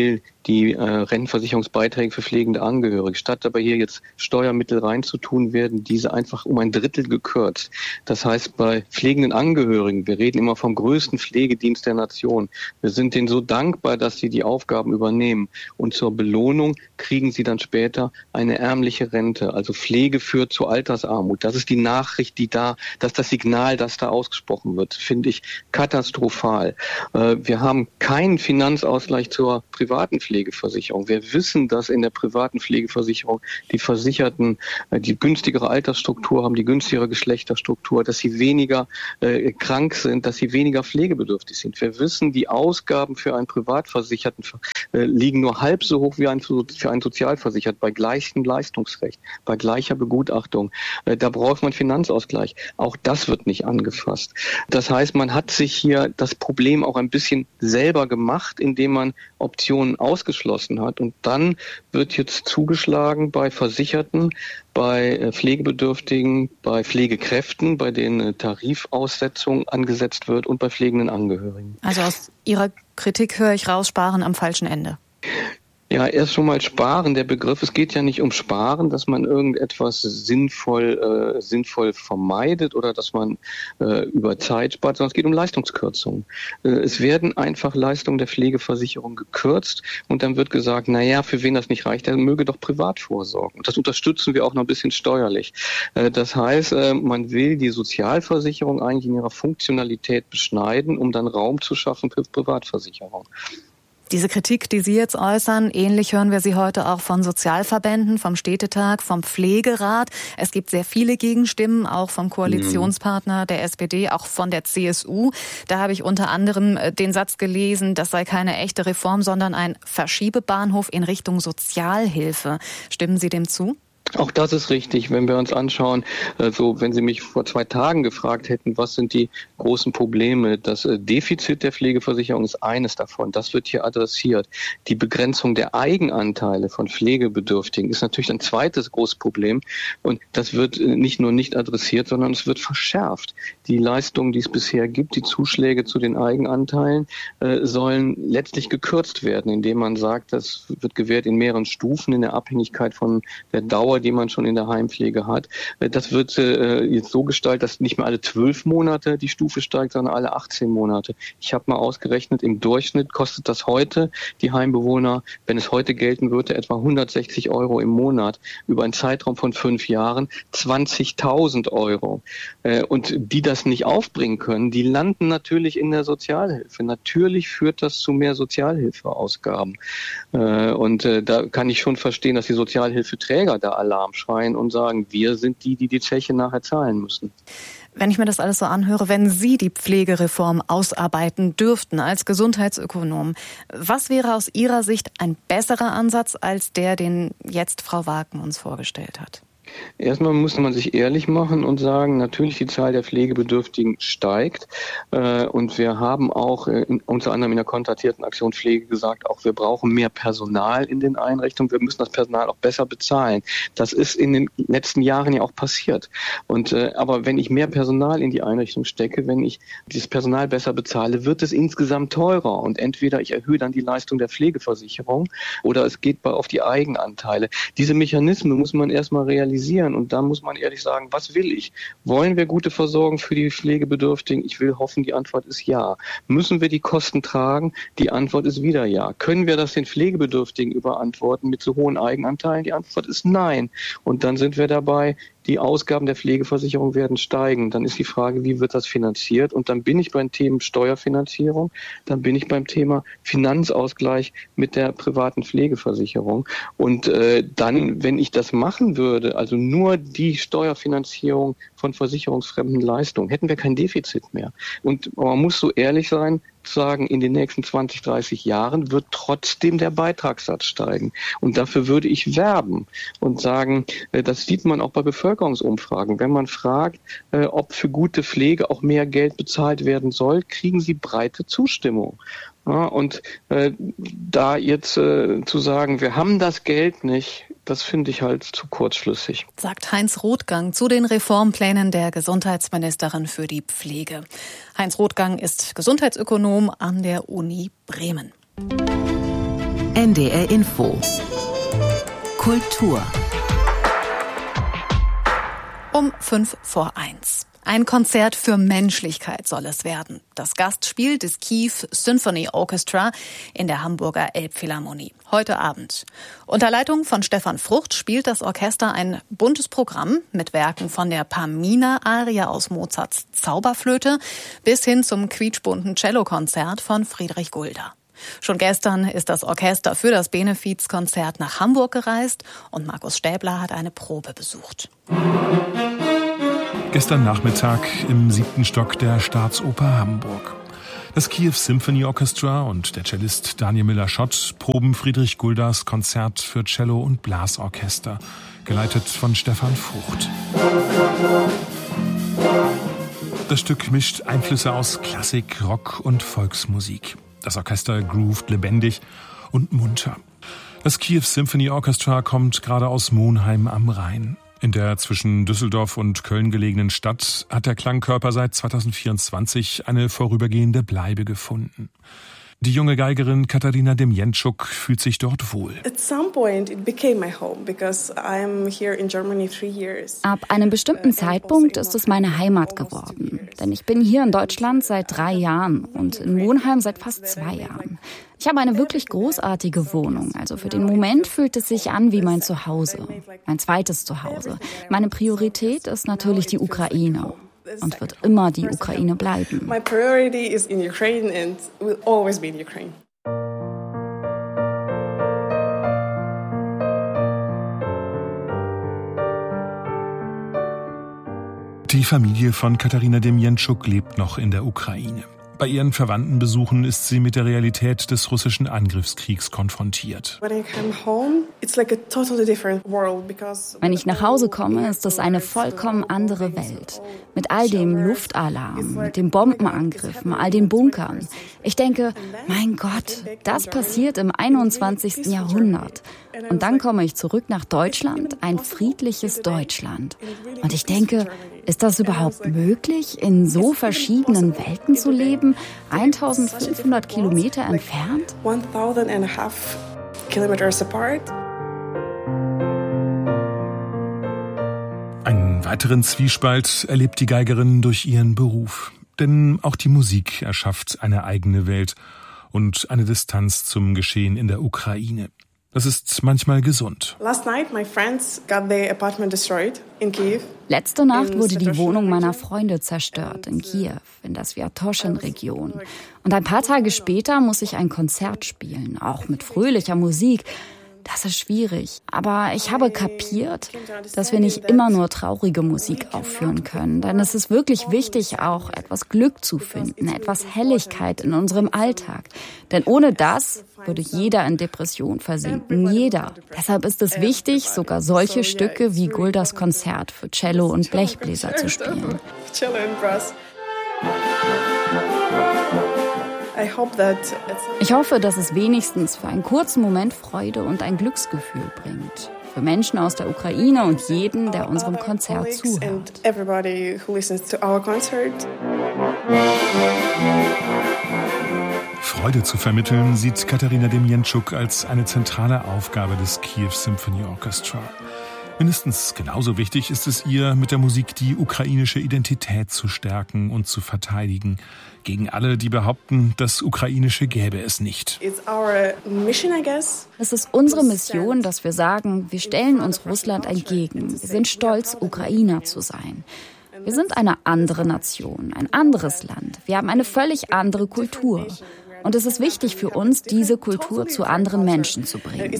die äh, Rentenversicherungsbeiträge für pflegende Angehörige. Statt aber hier jetzt Steuermittel reinzutun, werden diese einfach um ein Drittel gekürzt. Das heißt, bei pflegenden Angehörigen, wir reden immer vom größten Pflegedienst der Nation, wir sind denen so dankbar, dass sie die Aufgaben übernehmen. Und zur Belohnung kriegen sie dann später eine ärmliche Rente. Also Pflege führt zu Altersarmut. Das ist die Nachricht, die da, das ist das Signal, das da ausgesprochen wird, finde ich katastrophal. Äh, wir haben keinen Finanzausgleich zur privaten Pflegeversicherung. Wir wissen, dass in der privaten Pflegeversicherung die Versicherten äh, die günstigere Altersstruktur haben, die günstigere Geschlechterstruktur, dass sie weniger äh, krank sind, dass sie weniger pflegebedürftig sind. Wir wissen, die Ausgaben für einen Privatversicherten äh, liegen nur halb so hoch wie ein, für einen Sozialversicherten bei gleichem Leistungsrecht, bei gleicher Begutachtung. Äh, da braucht man Finanzausgleich. Auch das wird nicht angefasst. Das heißt, man hat sich hier das Problem auch ein bisschen selber gemacht, indem man Optionen ausgeschlossen hat. Und dann wird jetzt zugeschlagen bei Versicherten, bei Pflegebedürftigen, bei Pflegekräften, bei denen Tarifaussetzung angesetzt wird und bei pflegenden Angehörigen. Also aus Ihrer Kritik höre ich raus, Sparen am falschen Ende. Ja, erst schon mal Sparen, der Begriff, es geht ja nicht um Sparen, dass man irgendetwas sinnvoll, äh, sinnvoll vermeidet oder dass man äh, über Zeit spart, sondern es geht um Leistungskürzungen. Äh, es werden einfach Leistungen der Pflegeversicherung gekürzt und dann wird gesagt, na ja, für wen das nicht reicht, der möge doch privat vorsorgen. Und das unterstützen wir auch noch ein bisschen steuerlich. Äh, das heißt, äh, man will die Sozialversicherung eigentlich in ihrer Funktionalität beschneiden, um dann Raum zu schaffen für Privatversicherung. Diese Kritik, die Sie jetzt äußern, ähnlich hören wir sie heute auch von Sozialverbänden, vom Städtetag, vom Pflegerat. Es gibt sehr viele Gegenstimmen, auch vom Koalitionspartner der S P D, auch von der C S U. Da habe ich unter anderem den Satz gelesen, das sei keine echte Reform, sondern ein Verschiebebahnhof in Richtung Sozialhilfe. Stimmen Sie dem zu? Auch das ist richtig, wenn wir uns anschauen, also wenn Sie mich vor zwei Tagen gefragt hätten, was sind die großen Probleme? Das Defizit der Pflegeversicherung ist eines davon, das wird hier adressiert. Die Begrenzung der Eigenanteile von Pflegebedürftigen ist natürlich ein zweites großes Problem und das wird nicht nur nicht adressiert, sondern es wird verschärft. Die Leistungen, die es bisher gibt, die Zuschläge zu den Eigenanteilen, äh, sollen letztlich gekürzt werden, indem man sagt, das wird gewährt in mehreren Stufen in der Abhängigkeit von der Dauer, die man schon in der Heimpflege hat. Das wird äh, jetzt so gestaltet, dass nicht mehr alle zwölf Monate die Stufe steigt, sondern alle achtzehn Monate. Ich habe mal ausgerechnet, im Durchschnitt kostet das heute die Heimbewohner, wenn es heute gelten würde, etwa hundertsechzig Euro im Monat über einen Zeitraum von fünf Jahren, zwanzigtausend Euro. Äh, und die das nicht aufbringen können, die landen natürlich in der Sozialhilfe. Natürlich führt das zu mehr Sozialhilfeausgaben. Äh, und äh, da kann ich schon verstehen, dass die Sozialhilfeträger da Alarm schreien und sagen, wir sind die, die die Zeche nachher zahlen müssen. Wenn ich mir das alles so anhöre, wenn Sie die Pflegereform ausarbeiten dürften als Gesundheitsökonom, was wäre aus Ihrer Sicht ein besserer Ansatz als der, den jetzt Frau Wagen uns vorgestellt hat? Erstmal muss man sich ehrlich machen und sagen, natürlich die Zahl der Pflegebedürftigen steigt. Äh, und wir haben auch äh, in, unter anderem in der konzertierten Aktion Pflege gesagt, auch wir brauchen mehr Personal in den Einrichtungen. Wir müssen das Personal auch besser bezahlen. Das ist in den letzten Jahren ja auch passiert. Und äh, aber wenn ich mehr Personal in die Einrichtung stecke, wenn ich dieses Personal besser bezahle, wird es insgesamt teurer. Und entweder ich erhöhe dann die Leistung der Pflegeversicherung oder es geht auf die Eigenanteile. Diese Mechanismen muss man erstmal realisieren. Und da muss man ehrlich sagen, was will ich? Wollen wir gute Versorgung für die Pflegebedürftigen? Ich will hoffen, die Antwort ist ja. Müssen wir die Kosten tragen? Die Antwort ist wieder ja. Können wir das den Pflegebedürftigen überantworten mit so hohen Eigenanteilen? Die Antwort ist nein. Und dann sind wir dabei, die Ausgaben der Pflegeversicherung werden steigen. Dann ist die Frage, wie wird das finanziert? Und dann bin ich beim Thema Steuerfinanzierung, dann bin ich beim Thema Finanzausgleich mit der privaten Pflegeversicherung. Und äh, dann, wenn ich das machen würde, also nur die Steuerfinanzierung von versicherungsfremden Leistungen, hätten wir kein Defizit mehr. Und man muss so ehrlich sein, sagen, in den nächsten zwanzig, dreißig Jahren wird trotzdem der Beitragssatz steigen. Und dafür würde ich werben und sagen, das sieht man auch bei Bevölkerungsumfragen. Wenn man fragt, ob für gute Pflege auch mehr Geld bezahlt werden soll, kriegen sie breite Zustimmung. Ja, und äh, da jetzt äh, zu sagen, wir haben das Geld nicht, das finde ich halt zu kurzschlüssig. Sagt Heinz Rothgang zu den Reformplänen der Gesundheitsministerin für die Pflege. Heinz Rothgang ist Gesundheitsökonom an der Uni Bremen. N D R Info. Kultur. Um fünf vor eins. Ein Konzert für Menschlichkeit soll es werden. Das Gastspiel des Kiew Symphony Orchestra in der Hamburger Elbphilharmonie. Heute Abend. Unter Leitung von Stefan Frucht spielt das Orchester ein buntes Programm mit Werken von der Pamina-Arie aus Mozarts Zauberflöte bis hin zum quietschbunten Cellokonzert von Friedrich Gulda. Schon gestern ist das Orchester für das Benefizkonzert nach Hamburg gereist und Markus Stäbler hat eine Probe besucht. Gestern Nachmittag im siebten Stock der Staatsoper Hamburg. Das Kiew Symphony Orchestra und der Cellist Daniel Müller-Schott proben Friedrich Guldas Konzert für Cello und Blasorchester, geleitet von Stefan Frucht. Das Stück mischt Einflüsse aus Klassik, Rock und Volksmusik. Das Orchester groovt lebendig und munter. Das Kiew Symphony Orchestra kommt gerade aus Monheim am Rhein. In der zwischen Düsseldorf und Köln gelegenen Stadt hat der Klangkörper seit zweitausendvierundzwanzig eine vorübergehende Bleibe gefunden. Die junge Geigerin Katharina Demjentschuk fühlt sich dort wohl. Ab einem bestimmten Zeitpunkt ist es meine Heimat geworden. Denn ich bin hier in Deutschland seit drei Jahren und in Monheim seit fast zwei Jahren. Ich habe eine wirklich großartige Wohnung. Also für den Moment fühlt es sich an wie mein Zuhause. Mein zweites Zuhause. Meine Priorität ist natürlich die Ukraine. Und wird immer die Ukraine bleiben. My priority is in Ukraine and will always be in Ukraine. Die Familie von Katharina Demjentschuk lebt noch in der Ukraine. Bei ihren Verwandtenbesuchen ist sie mit der Realität des russischen Angriffskriegs konfrontiert. Wenn ich nach Hause komme, ist es eine vollkommen andere Welt. Mit all dem Luftalarm, mit den Bombenangriffen, all den Bunkern. Ich denke, mein Gott, das passiert im einundzwanzigsten Jahrhundert. Und dann komme ich zurück nach Deutschland, ein friedliches Deutschland. Und ich denke, ist das überhaupt möglich, in so verschiedenen Welten zu leben, eintausendfünfhundert Kilometer entfernt? Einen weiteren Zwiespalt erlebt die Geigerin durch ihren Beruf. Denn auch die Musik erschafft eine eigene Welt und eine Distanz zum Geschehen in der Ukraine. Das ist manchmal gesund. Letzte Nacht wurde die Wohnung meiner Freunde zerstört in Kiew, in der Sviatoschen-Region. Und ein paar Tage später muss ich ein Konzert spielen, auch mit fröhlicher Musik. Das ist schwierig. Aber ich habe kapiert, dass wir nicht immer nur traurige Musik aufführen können. Denn es ist wirklich wichtig, auch etwas Glück zu finden, etwas Helligkeit in unserem Alltag. Denn ohne das würde jeder in Depression versinken. Jeder. Deshalb ist es wichtig, sogar solche Stücke wie Guldas Konzert für Cello und Blechbläser zu spielen. Ich hoffe, dass es wenigstens für einen kurzen Moment Freude und ein Glücksgefühl bringt. Für Menschen aus der Ukraine und jeden, der unserem Konzert zuhört. Freude zu vermitteln, sieht Katharina Demjentschuk als eine zentrale Aufgabe des Kiew Symphony Orchestra. Mindestens genauso wichtig ist es ihr, mit der Musik die ukrainische Identität zu stärken und zu verteidigen. Gegen alle, die behaupten, das Ukrainische gäbe es nicht. Es ist unsere Mission, dass wir sagen, wir stellen uns Russland entgegen. Wir sind stolz, Ukrainer zu sein. Wir sind eine andere Nation, ein anderes Land. Wir haben eine völlig andere Kultur. Und es ist wichtig für uns, diese Kultur zu anderen Menschen zu bringen.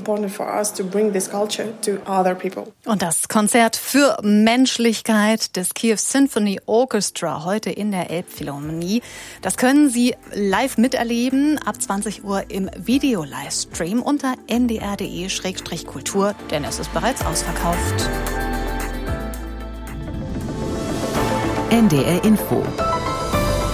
Und das Konzert für Menschlichkeit des Kiew Symphony Orchestra heute in der Elbphilharmonie, das können Sie live miterleben ab zwanzig Uhr im Video-Livestream unter n d r punkt d e Schrägstrich kultur, denn es ist bereits ausverkauft. N D R Info.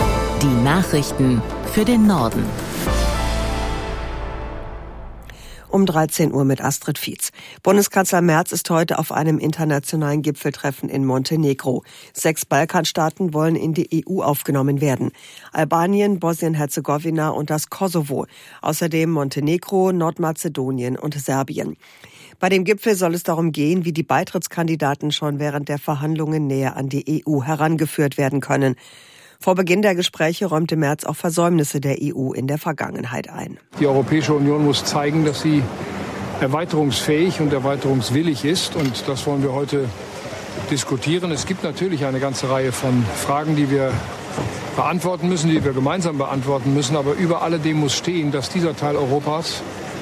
Die Nachrichten für den Norden. Um dreizehn Uhr mit Astrid Fietz. Bundeskanzler Merz ist heute auf einem internationalen Gipfeltreffen in Montenegro. Sechs Balkanstaaten wollen in die E U aufgenommen werden. Albanien, Bosnien-Herzegowina und das Kosovo. Außerdem Montenegro, Nordmazedonien und Serbien. Bei dem Gipfel soll es darum gehen, wie die Beitrittskandidaten schon während der Verhandlungen näher an die E U herangeführt werden können. Vor Beginn der Gespräche räumte Merz auch Versäumnisse der E U in der Vergangenheit ein. Die Europäische Union muss zeigen, dass sie erweiterungsfähig und erweiterungswillig ist. Und das wollen wir heute diskutieren. Es gibt natürlich eine ganze Reihe von Fragen, die wir beantworten müssen, die wir gemeinsam beantworten müssen. Aber über alledem muss stehen, dass dieser Teil Europas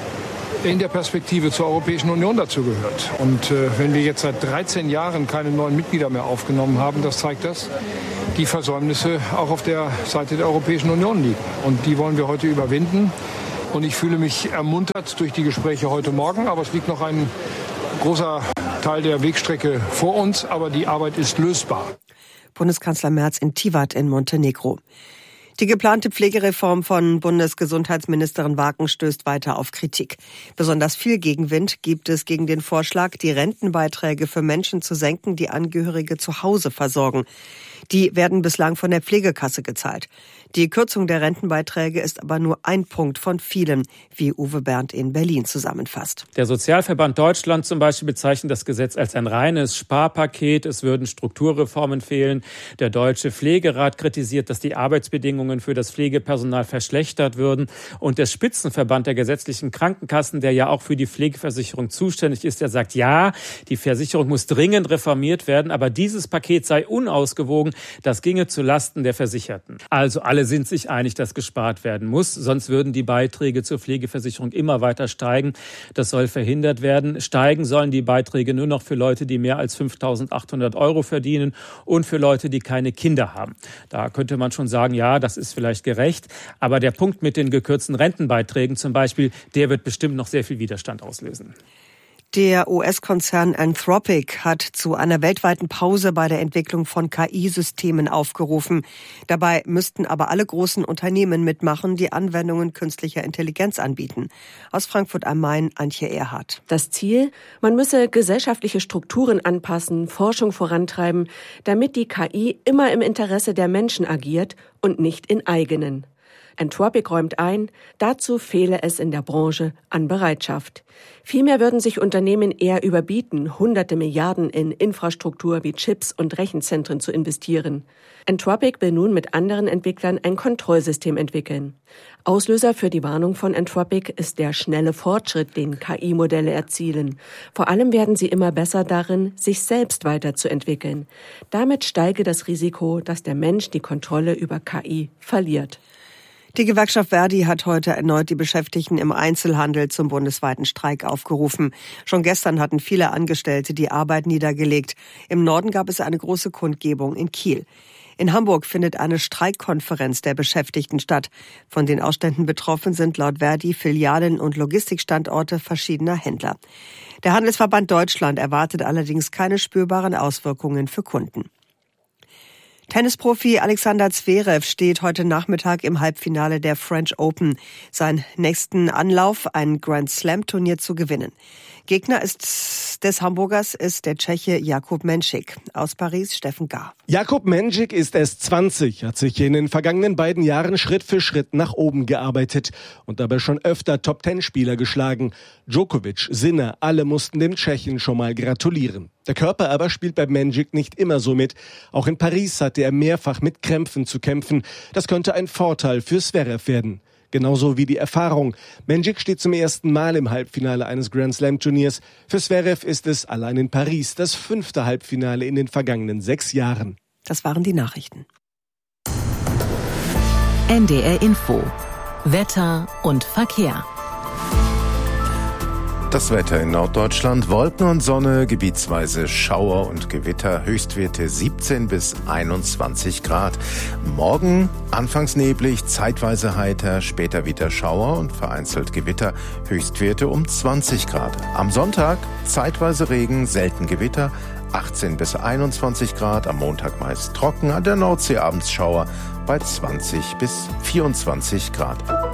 in der Perspektive zur Europäischen Union dazu gehört. Und äh, wenn wir jetzt seit dreizehn Jahren keine neuen Mitglieder mehr aufgenommen haben, das zeigt das, die Versäumnisse auch auf der Seite der Europäischen Union liegen. Und die wollen wir heute überwinden. Und ich fühle mich ermuntert durch die Gespräche heute Morgen. Aber es liegt noch ein großer Teil der Wegstrecke vor uns. Aber die Arbeit ist lösbar. Bundeskanzler Merz in Tivat in Montenegro. Die geplante Pflegereform von Bundesgesundheitsministerin Wagen stößt weiter auf Kritik. Besonders viel Gegenwind gibt es gegen den Vorschlag, die Rentenbeiträge für Menschen zu senken, die Angehörige zu Hause versorgen. Die werden bislang von der Pflegekasse gezahlt. Die Kürzung der Rentenbeiträge ist aber nur ein Punkt von vielen, wie Uwe Berndt in Berlin zusammenfasst. Der Sozialverband Deutschland zum Beispiel bezeichnet das Gesetz als ein reines Sparpaket. Es würden Strukturreformen fehlen. Der Deutsche Pflegerat kritisiert, dass die Arbeitsbedingungen für das Pflegepersonal verschlechtert würden. Und der Spitzenverband der gesetzlichen Krankenkassen, der ja auch für die Pflegeversicherung zuständig ist, der sagt, ja, die Versicherung muss dringend reformiert werden, aber dieses Paket sei unausgewogen. Das ginge zu Lasten der Versicherten. Also alle sind sich einig, dass gespart werden muss. Sonst würden die Beiträge zur Pflegeversicherung immer weiter steigen. Das soll verhindert werden. Steigen sollen die Beiträge nur noch für Leute, die mehr als fünftausendachthundert Euro verdienen und für Leute, die keine Kinder haben. Da könnte man schon sagen, ja, das ist vielleicht gerecht. Aber der Punkt mit den gekürzten Rentenbeiträgen zum Beispiel, der wird bestimmt noch sehr viel Widerstand auslösen. Der U S-Konzern Anthropic hat zu einer weltweiten Pause bei der Entwicklung von K I-Systemen aufgerufen. Dabei müssten aber alle großen Unternehmen mitmachen, die Anwendungen künstlicher Intelligenz anbieten. Aus Frankfurt am Main, Antje Erhardt. Das Ziel? Man müsse gesellschaftliche Strukturen anpassen, Forschung vorantreiben, damit die K I immer im Interesse der Menschen agiert und nicht in eigenen. Anthropic räumt ein, dazu fehle es in der Branche an Bereitschaft. Vielmehr würden sich Unternehmen eher überbieten, hunderte Milliarden in Infrastruktur wie Chips und Rechenzentren zu investieren. Anthropic will nun mit anderen Entwicklern ein Kontrollsystem entwickeln. Auslöser für die Warnung von Anthropic ist der schnelle Fortschritt, den K I-Modelle erzielen. Vor allem werden sie immer besser darin, sich selbst weiterzuentwickeln. Damit steige das Risiko, dass der Mensch die Kontrolle über K I verliert. Die Gewerkschaft Verdi hat heute erneut die Beschäftigten im Einzelhandel zum bundesweiten Streik aufgerufen. Schon gestern hatten viele Angestellte die Arbeit niedergelegt. Im Norden gab es eine große Kundgebung in Kiel. In Hamburg findet eine Streikkonferenz der Beschäftigten statt. Von den Ausständen betroffen sind laut Verdi Filialen und Logistikstandorte verschiedener Händler. Der Handelsverband Deutschland erwartet allerdings keine spürbaren Auswirkungen für Kunden. Tennisprofi Alexander Zverev steht heute Nachmittag im Halbfinale der French Open. Seinen nächsten Anlauf, ein Grand-Slam-Turnier zu gewinnen. Gegner ist des Hamburgers ist der Tscheche Jakub Menšík. Aus Paris Steffen Gar. Jakub Menšík ist erst zwanzig, hat sich in den vergangenen beiden Jahren Schritt für Schritt nach oben gearbeitet und dabei schon öfter Top-Ten-Spieler geschlagen. Djokovic, Sinner, alle mussten dem Tschechen schon mal gratulieren. Der Körper aber spielt bei Menšík nicht immer so mit. Auch in Paris hatte er mehrfach mit Krämpfen zu kämpfen. Das könnte ein Vorteil für Zverev werden. Genauso wie die Erfahrung. Menšík steht zum ersten Mal im Halbfinale eines Grand-Slam-Turniers. Für Zverev ist es allein in Paris das fünfte Halbfinale in den vergangenen sechs Jahren. Das waren die Nachrichten. N D R Info. Wetter und Verkehr. Das Wetter in Norddeutschland, Wolken und Sonne, gebietsweise Schauer und Gewitter, Höchstwerte siebzehn bis einundzwanzig Grad. Morgen anfangs neblig, zeitweise heiter, später wieder Schauer und vereinzelt Gewitter, Höchstwerte um zwanzig Grad. Am Sonntag zeitweise Regen, selten Gewitter, achtzehn bis einundzwanzig Grad, am Montag meist trocken, an der Nordsee abends Schauer bei zwanzig bis vierundzwanzig Grad.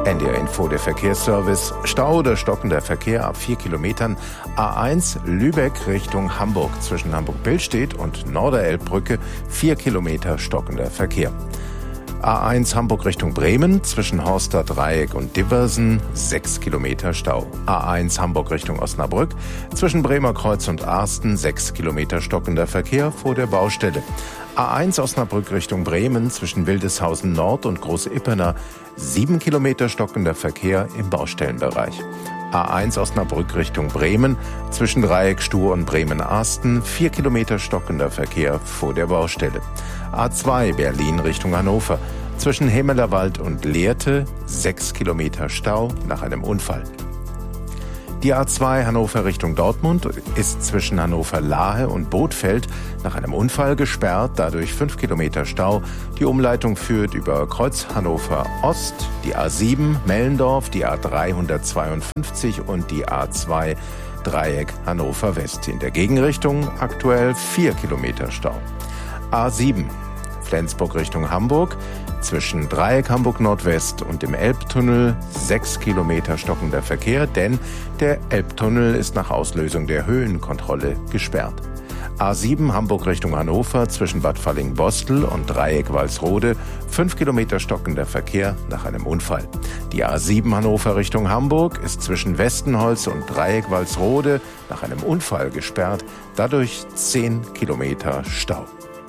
N D R Info, der Verkehrsservice. Stau oder stockender Verkehr ab vier Kilometern. A eins Lübeck Richtung Hamburg zwischen Hamburg-Billstedt und Norderelbbrücke. vier Kilometer stockender Verkehr. A eins Hamburg Richtung Bremen zwischen Horster Dreieck und Diversen. sechs Kilometer Stau. A eins Hamburg Richtung Osnabrück zwischen Bremer Kreuz und Arsten. sechs Kilometer stockender Verkehr vor der Baustelle. A eins Osnabrück Richtung Bremen zwischen Wildeshausen Nord und Groß-Ipperner. sieben Kilometer stockender Verkehr im Baustellenbereich. A eins Osnabrück Richtung Bremen zwischen Dreieck Stur und Bremen-Arsten. vier Kilometer stockender Verkehr vor der Baustelle. A zwei Berlin Richtung Hannover zwischen Hemelerwald und Lehrte. sechs Kilometer Stau nach einem Unfall. Die A zwei Hannover Richtung Dortmund ist zwischen Hannover-Lahe und Bothfeld nach einem Unfall gesperrt, dadurch fünf Kilometer Stau. Die Umleitung führt über Kreuz Hannover Ost, die A sieben Mellendorf, die A dreihundertzweiundfünfzig und die A zwei Dreieck Hannover West. In der Gegenrichtung aktuell vier Kilometer Stau. A sieben Flensburg Richtung Hamburg zwischen Dreieck Hamburg Nordwest und dem Elbtunnel sechs Kilometer stockender Verkehr, denn der Elbtunnel ist nach Auslösung der Höhenkontrolle gesperrt. A sieben Hamburg Richtung Hannover zwischen Bad Falling-Bostel und Dreieck Walsrode, fünf Kilometer stockender Verkehr nach einem Unfall. Die A sieben Hannover Richtung Hamburg ist zwischen Westenholz und Dreieck Walsrode nach einem Unfall gesperrt, dadurch zehn Kilometer Stau.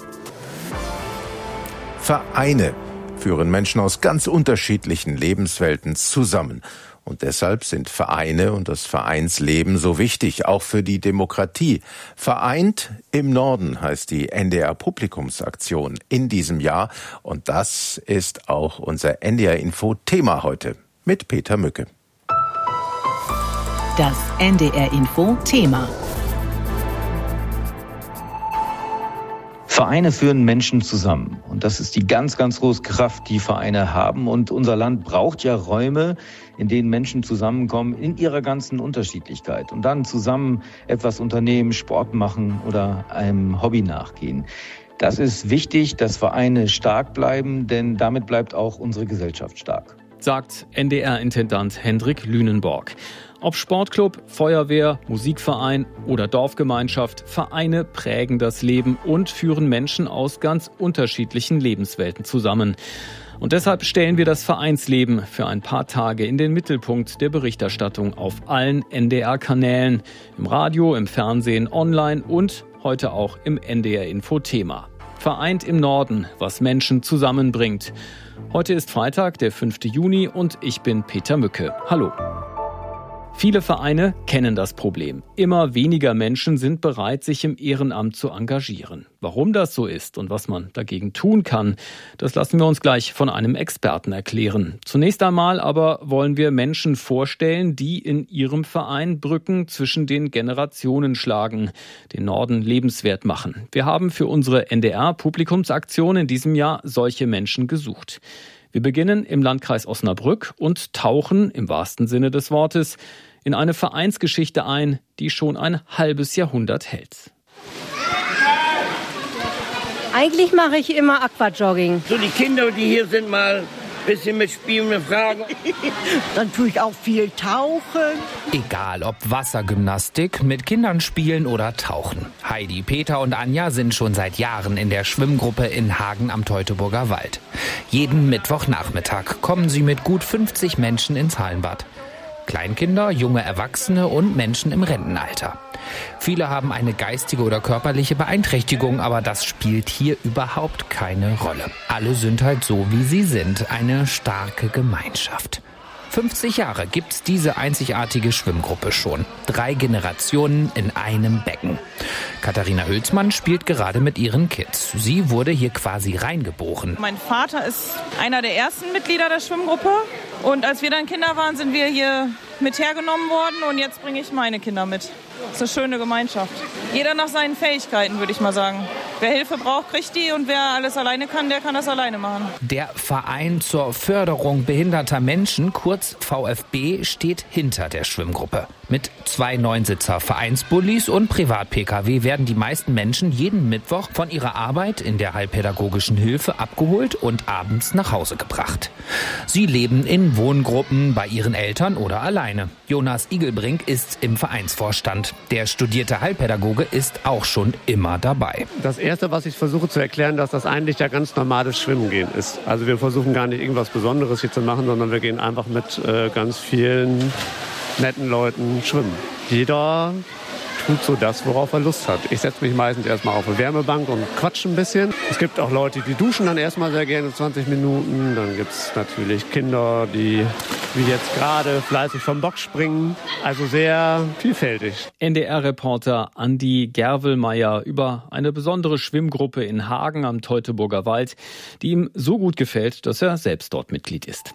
Vereine führen Menschen aus ganz unterschiedlichen Lebenswelten zusammen. Und deshalb sind Vereine und das Vereinsleben so wichtig, auch für die Demokratie. Vereint im Norden heißt die N D R-Publikumsaktion in diesem Jahr. Und das ist auch unser N D R-Info-Thema heute mit Peter Mücke. Das N D R-Info-Thema. Vereine führen Menschen zusammen. Und das ist die ganz, ganz große Kraft, die Vereine haben. Und unser Land braucht ja Räume, in denen Menschen zusammenkommen in ihrer ganzen Unterschiedlichkeit und dann zusammen etwas unternehmen, Sport machen oder einem Hobby nachgehen. Das ist wichtig, dass Vereine stark bleiben, denn damit bleibt auch unsere Gesellschaft stark. Sagt N D R-Intendant Hendrik Lünenborg. Ob Sportclub, Feuerwehr, Musikverein oder Dorfgemeinschaft, Vereine prägen das Leben und führen Menschen aus ganz unterschiedlichen Lebenswelten zusammen. Und deshalb stellen wir das Vereinsleben für ein paar Tage in den Mittelpunkt der Berichterstattung auf allen N D R-Kanälen, im Radio, im Fernsehen, online und heute auch im N D R-Info-Thema. Vereint im Norden, was Menschen zusammenbringt. Heute ist Freitag, der fünfte Juni und ich bin Peter Mücke. Hallo. Viele Vereine kennen das Problem. Immer weniger Menschen sind bereit, sich im Ehrenamt zu engagieren. Warum das so ist und was man dagegen tun kann, das lassen wir uns gleich von einem Experten erklären. Zunächst einmal aber wollen wir Menschen vorstellen, die in ihrem Verein Brücken zwischen den Generationen schlagen, den Norden lebenswert machen. Wir haben für unsere N D R-Publikumsaktion in diesem Jahr solche Menschen gesucht. Wir beginnen im Landkreis Osnabrück und tauchen, im wahrsten Sinne des Wortes, in eine Vereinsgeschichte ein, die schon ein halbes Jahrhundert hält. Eigentlich mache ich immer Aquajogging. So die Kinder, die hier sind, mal ein bisschen mitspielen und fragen. Dann tue ich auch viel tauchen. Egal ob Wassergymnastik, mit Kindern spielen oder tauchen. Heidi, Peter und Anja sind schon seit Jahren in der Schwimmgruppe in Hagen am Teutoburger Wald. Jeden Mittwochnachmittag kommen sie mit gut fünfzig Menschen ins Hallenbad. Kleinkinder, junge Erwachsene und Menschen im Rentenalter. Viele haben eine geistige oder körperliche Beeinträchtigung, aber das spielt hier überhaupt keine Rolle. Alle sind halt so, wie sie sind, eine starke Gemeinschaft. fünfzig Jahre gibt's diese einzigartige Schwimmgruppe schon. Drei Generationen in einem Becken. Katharina Hülsmann spielt gerade mit ihren Kids. Sie wurde hier quasi reingeboren. Mein Vater ist einer der ersten Mitglieder der Schwimmgruppe. Und als wir dann Kinder waren, sind wir hier mit hergenommen worden. Und jetzt bringe ich meine Kinder mit. Das ist eine schöne Gemeinschaft. Jeder nach seinen Fähigkeiten, würde ich mal sagen. Wer Hilfe braucht, kriegt die und wer alles alleine kann, der kann das alleine machen. Der Verein zur Förderung behinderter Menschen, kurz V F B, steht hinter der Schwimmgruppe. Mit zwei Neunsitzer Vereinsbullis und Privat-P K W werden die meisten Menschen jeden Mittwoch von ihrer Arbeit in der heilpädagogischen Hilfe abgeholt und abends nach Hause gebracht. Sie leben in Wohngruppen bei ihren Eltern oder alleine. Jonas Igelbrink ist im Vereinsvorstand. Der studierte Heilpädagoge ist auch schon immer dabei. Das Erste, was ich versuche zu erklären, dass das eigentlich ja ganz normales Schwimmen gehen ist. Also wir versuchen gar nicht irgendwas Besonderes hier zu machen, sondern wir gehen einfach mit äh, ganz vielen netten Leuten schwimmen. Jeder tut so das, worauf er Lust hat. Ich setze mich meistens erstmal auf eine Wärmebank und quatsche ein bisschen. Es gibt auch Leute, die duschen dann erstmal sehr gerne zwanzig Minuten. Dann gibt es natürlich Kinder, die wie jetzt gerade fleißig vom Bock springen. Also sehr vielfältig. N D R-Reporter Andi Gervelmeier über eine besondere Schwimmgruppe in Hagen am Teutoburger Wald, die ihm so gut gefällt, dass er selbst dort Mitglied ist.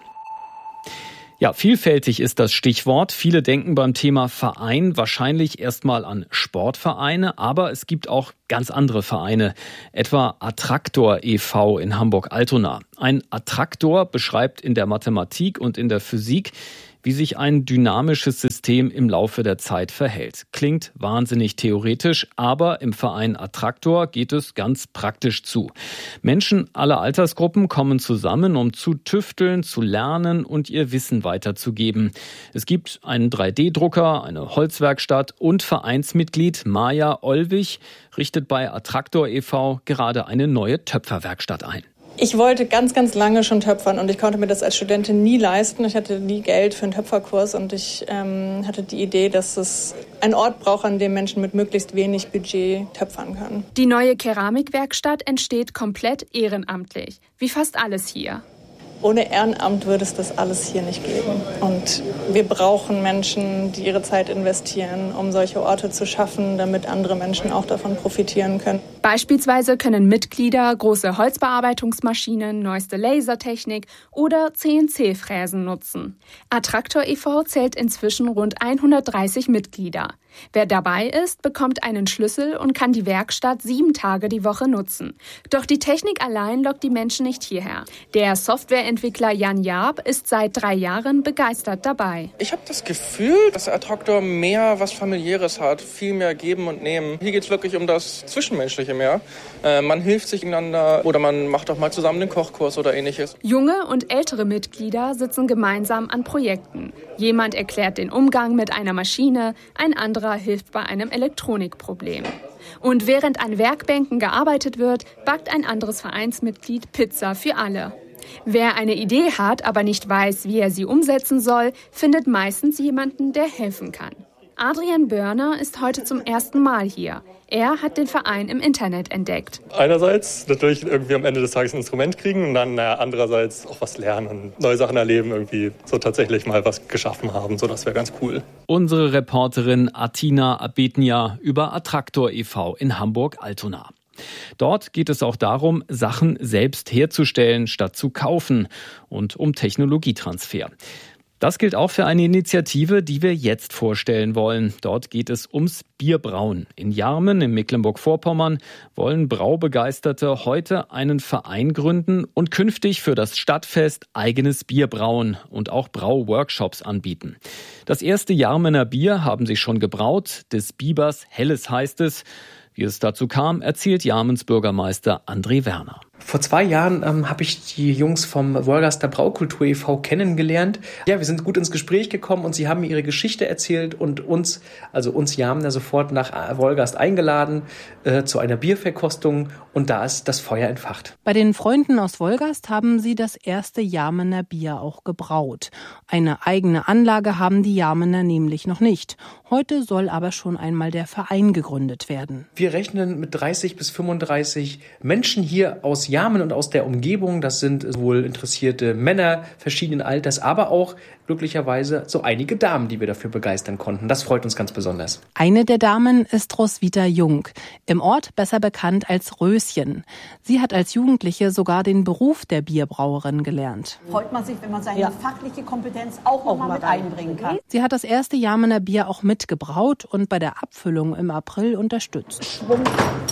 Ja, vielfältig ist das Stichwort. Viele denken beim Thema Verein wahrscheinlich erstmal an Sportvereine, aber es gibt auch ganz andere Vereine, etwa Attraktor e V in Hamburg-Altona. Ein Attraktor beschreibt in der Mathematik und in der Physik, wie sich ein dynamisches System im Laufe der Zeit verhält. Klingt wahnsinnig theoretisch, aber im Verein Attraktor geht es ganz praktisch zu. Menschen aller Altersgruppen kommen zusammen, um zu tüfteln, zu lernen und ihr Wissen weiterzugeben. Es gibt einen drei D Drucker, eine Holzwerkstatt und Vereinsmitglied Maja Olwig richtet bei Attraktor e V gerade eine neue Töpferwerkstatt ein. Ich wollte ganz, ganz lange schon töpfern und ich konnte mir das als Studentin nie leisten. Ich hatte nie Geld für einen Töpferkurs und ich ähm, hatte die Idee, dass es einen Ort braucht, an dem Menschen mit möglichst wenig Budget töpfern können. Die neue Keramikwerkstatt entsteht komplett ehrenamtlich, wie fast alles hier. Ohne Ehrenamt würde es das alles hier nicht geben. Und wir brauchen Menschen, die ihre Zeit investieren, um solche Orte zu schaffen, damit andere Menschen auch davon profitieren können. Beispielsweise können Mitglieder große Holzbearbeitungsmaschinen, neueste Lasertechnik oder C N C-Fräsen nutzen. Attraktor e V zählt inzwischen rund hundertdreißig Mitglieder. Wer dabei ist, bekommt einen Schlüssel und kann die Werkstatt sieben Tage die Woche nutzen. Doch die Technik allein lockt die Menschen nicht hierher. Der Softwareentwickler Jan Jaab ist seit drei Jahren begeistert dabei. Ich habe das Gefühl, dass der Attraktor mehr was Familiäres hat, viel mehr geben und nehmen. Hier geht es wirklich um das Zwischenmenschliche mehr. Äh, man hilft sich einander oder man macht auch mal zusammen einen Kochkurs oder ähnliches. Junge und ältere Mitglieder sitzen gemeinsam an Projekten. Jemand erklärt den Umgang mit einer Maschine, ein anderer hilft bei einem Elektronikproblem. Und während an Werkbänken gearbeitet wird, backt ein anderes Vereinsmitglied Pizza für alle. Wer eine Idee hat, aber nicht weiß, wie er sie umsetzen soll, findet meistens jemanden, der helfen kann. Adrian Börner ist heute zum ersten Mal hier. Er hat den Verein im Internet entdeckt. Einerseits natürlich irgendwie am Ende des Tages ein Instrument kriegen und dann naja, andererseits auch was lernen und neue Sachen erleben, irgendwie so tatsächlich mal was geschaffen haben. So, das wäre ganz cool. Unsere Reporterin Atina Abetnia über Attraktor e V in Hamburg-Altona. Dort geht es auch darum, Sachen selbst herzustellen, statt zu kaufen und um Technologietransfer. Das gilt auch für eine Initiative, die wir jetzt vorstellen wollen. Dort geht es ums Bierbrauen. In Jarmen in Mecklenburg-Vorpommern wollen Braubegeisterte heute einen Verein gründen und künftig für das Stadtfest eigenes Bier brauen und auch Brauworkshops anbieten. Das erste Jarmener Bier haben sie schon gebraut. Des Bibers Helles heißt es. Wie es dazu kam, erzählt Jarmens Bürgermeister André Werner. Vor zwei Jahren ähm, habe ich die Jungs vom Wolgaster Braukultur e V kennengelernt. Ja, wir sind gut ins Gespräch gekommen und sie haben mir ihre Geschichte erzählt und uns, also uns Jarmener, sofort nach Wolgast eingeladen äh, zu einer Bierverkostung und da ist das Feuer entfacht. Bei den Freunden aus Wolgast haben sie das erste Jarmener Bier auch gebraut. Eine eigene Anlage haben die Jarmener nämlich noch nicht. Heute soll aber schon einmal der Verein gegründet werden. Wir rechnen mit dreißig bis fünfunddreißig Menschen hier aus Jarmen und aus der Umgebung. Das sind sowohl interessierte Männer verschiedenen Alters, aber auch glücklicherweise so einige Damen, die wir dafür begeistern konnten. Das freut uns ganz besonders. Eine der Damen ist Roswitha Jung, im Ort besser bekannt als Röschen. Sie hat als Jugendliche sogar den Beruf der Bierbrauerin gelernt. Freut man sich, wenn man seine ja. fachliche Kompetenz auch noch mal mit einbringen kann. Sie hat das erste Jarmener Bier auch mitgebraut und bei der Abfüllung im April unterstützt. Schwung,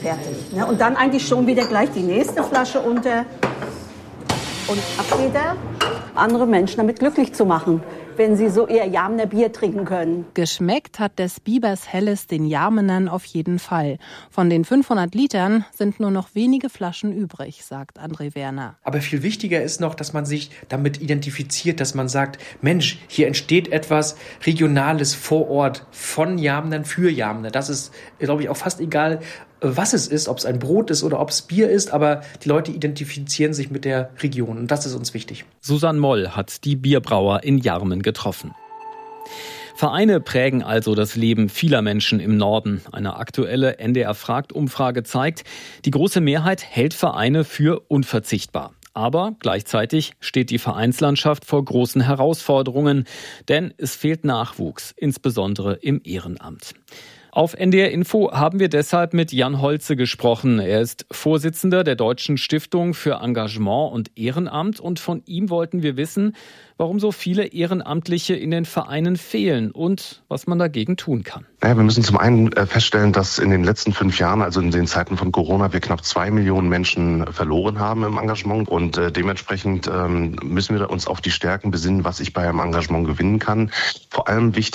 fertig. Ne? Und dann eigentlich schon wieder gleich die nächste Flasche unter und ab wieder. Andere Menschen damit glücklich zu machen, wenn sie so ihr Jarmener Bier trinken können. Geschmeckt hat des Bibers Helles den Jarmenern auf jeden Fall. Von den fünfhundert Litern sind nur noch wenige Flaschen übrig, sagt André Werner. Aber viel wichtiger ist noch, dass man sich damit identifiziert, dass man sagt, Mensch, hier entsteht etwas Regionales vor Ort von Jarmenern für Jarmener. Das ist, glaube ich, auch fast egal, was es ist, ob es ein Brot ist oder ob es Bier ist, aber die Leute identifizieren sich mit der Region und das ist uns wichtig. Susanne Moll hat die Bierbrauer in Jarmen getroffen. Vereine prägen also das Leben vieler Menschen im Norden. Eine aktuelle N D R-Fragt-Umfrage zeigt, die große Mehrheit hält Vereine für unverzichtbar. Aber gleichzeitig steht die Vereinslandschaft vor großen Herausforderungen, denn es fehlt Nachwuchs, insbesondere im Ehrenamt. Auf N D R Info haben wir deshalb mit Jan Holze gesprochen. Er ist Vorsitzender der Deutschen Stiftung für Engagement und Ehrenamt und von ihm wollten wir wissen, warum so viele Ehrenamtliche in den Vereinen fehlen und was man dagegen tun kann. Naja, wir müssen zum einen feststellen, dass in den letzten fünf Jahren, also in den Zeiten von Corona, wir knapp zwei Millionen Menschen verloren haben im Engagement und äh, dementsprechend ähm, müssen wir uns auf die Stärken besinnen, was ich bei einem Engagement gewinnen kann. Vor allem wichtig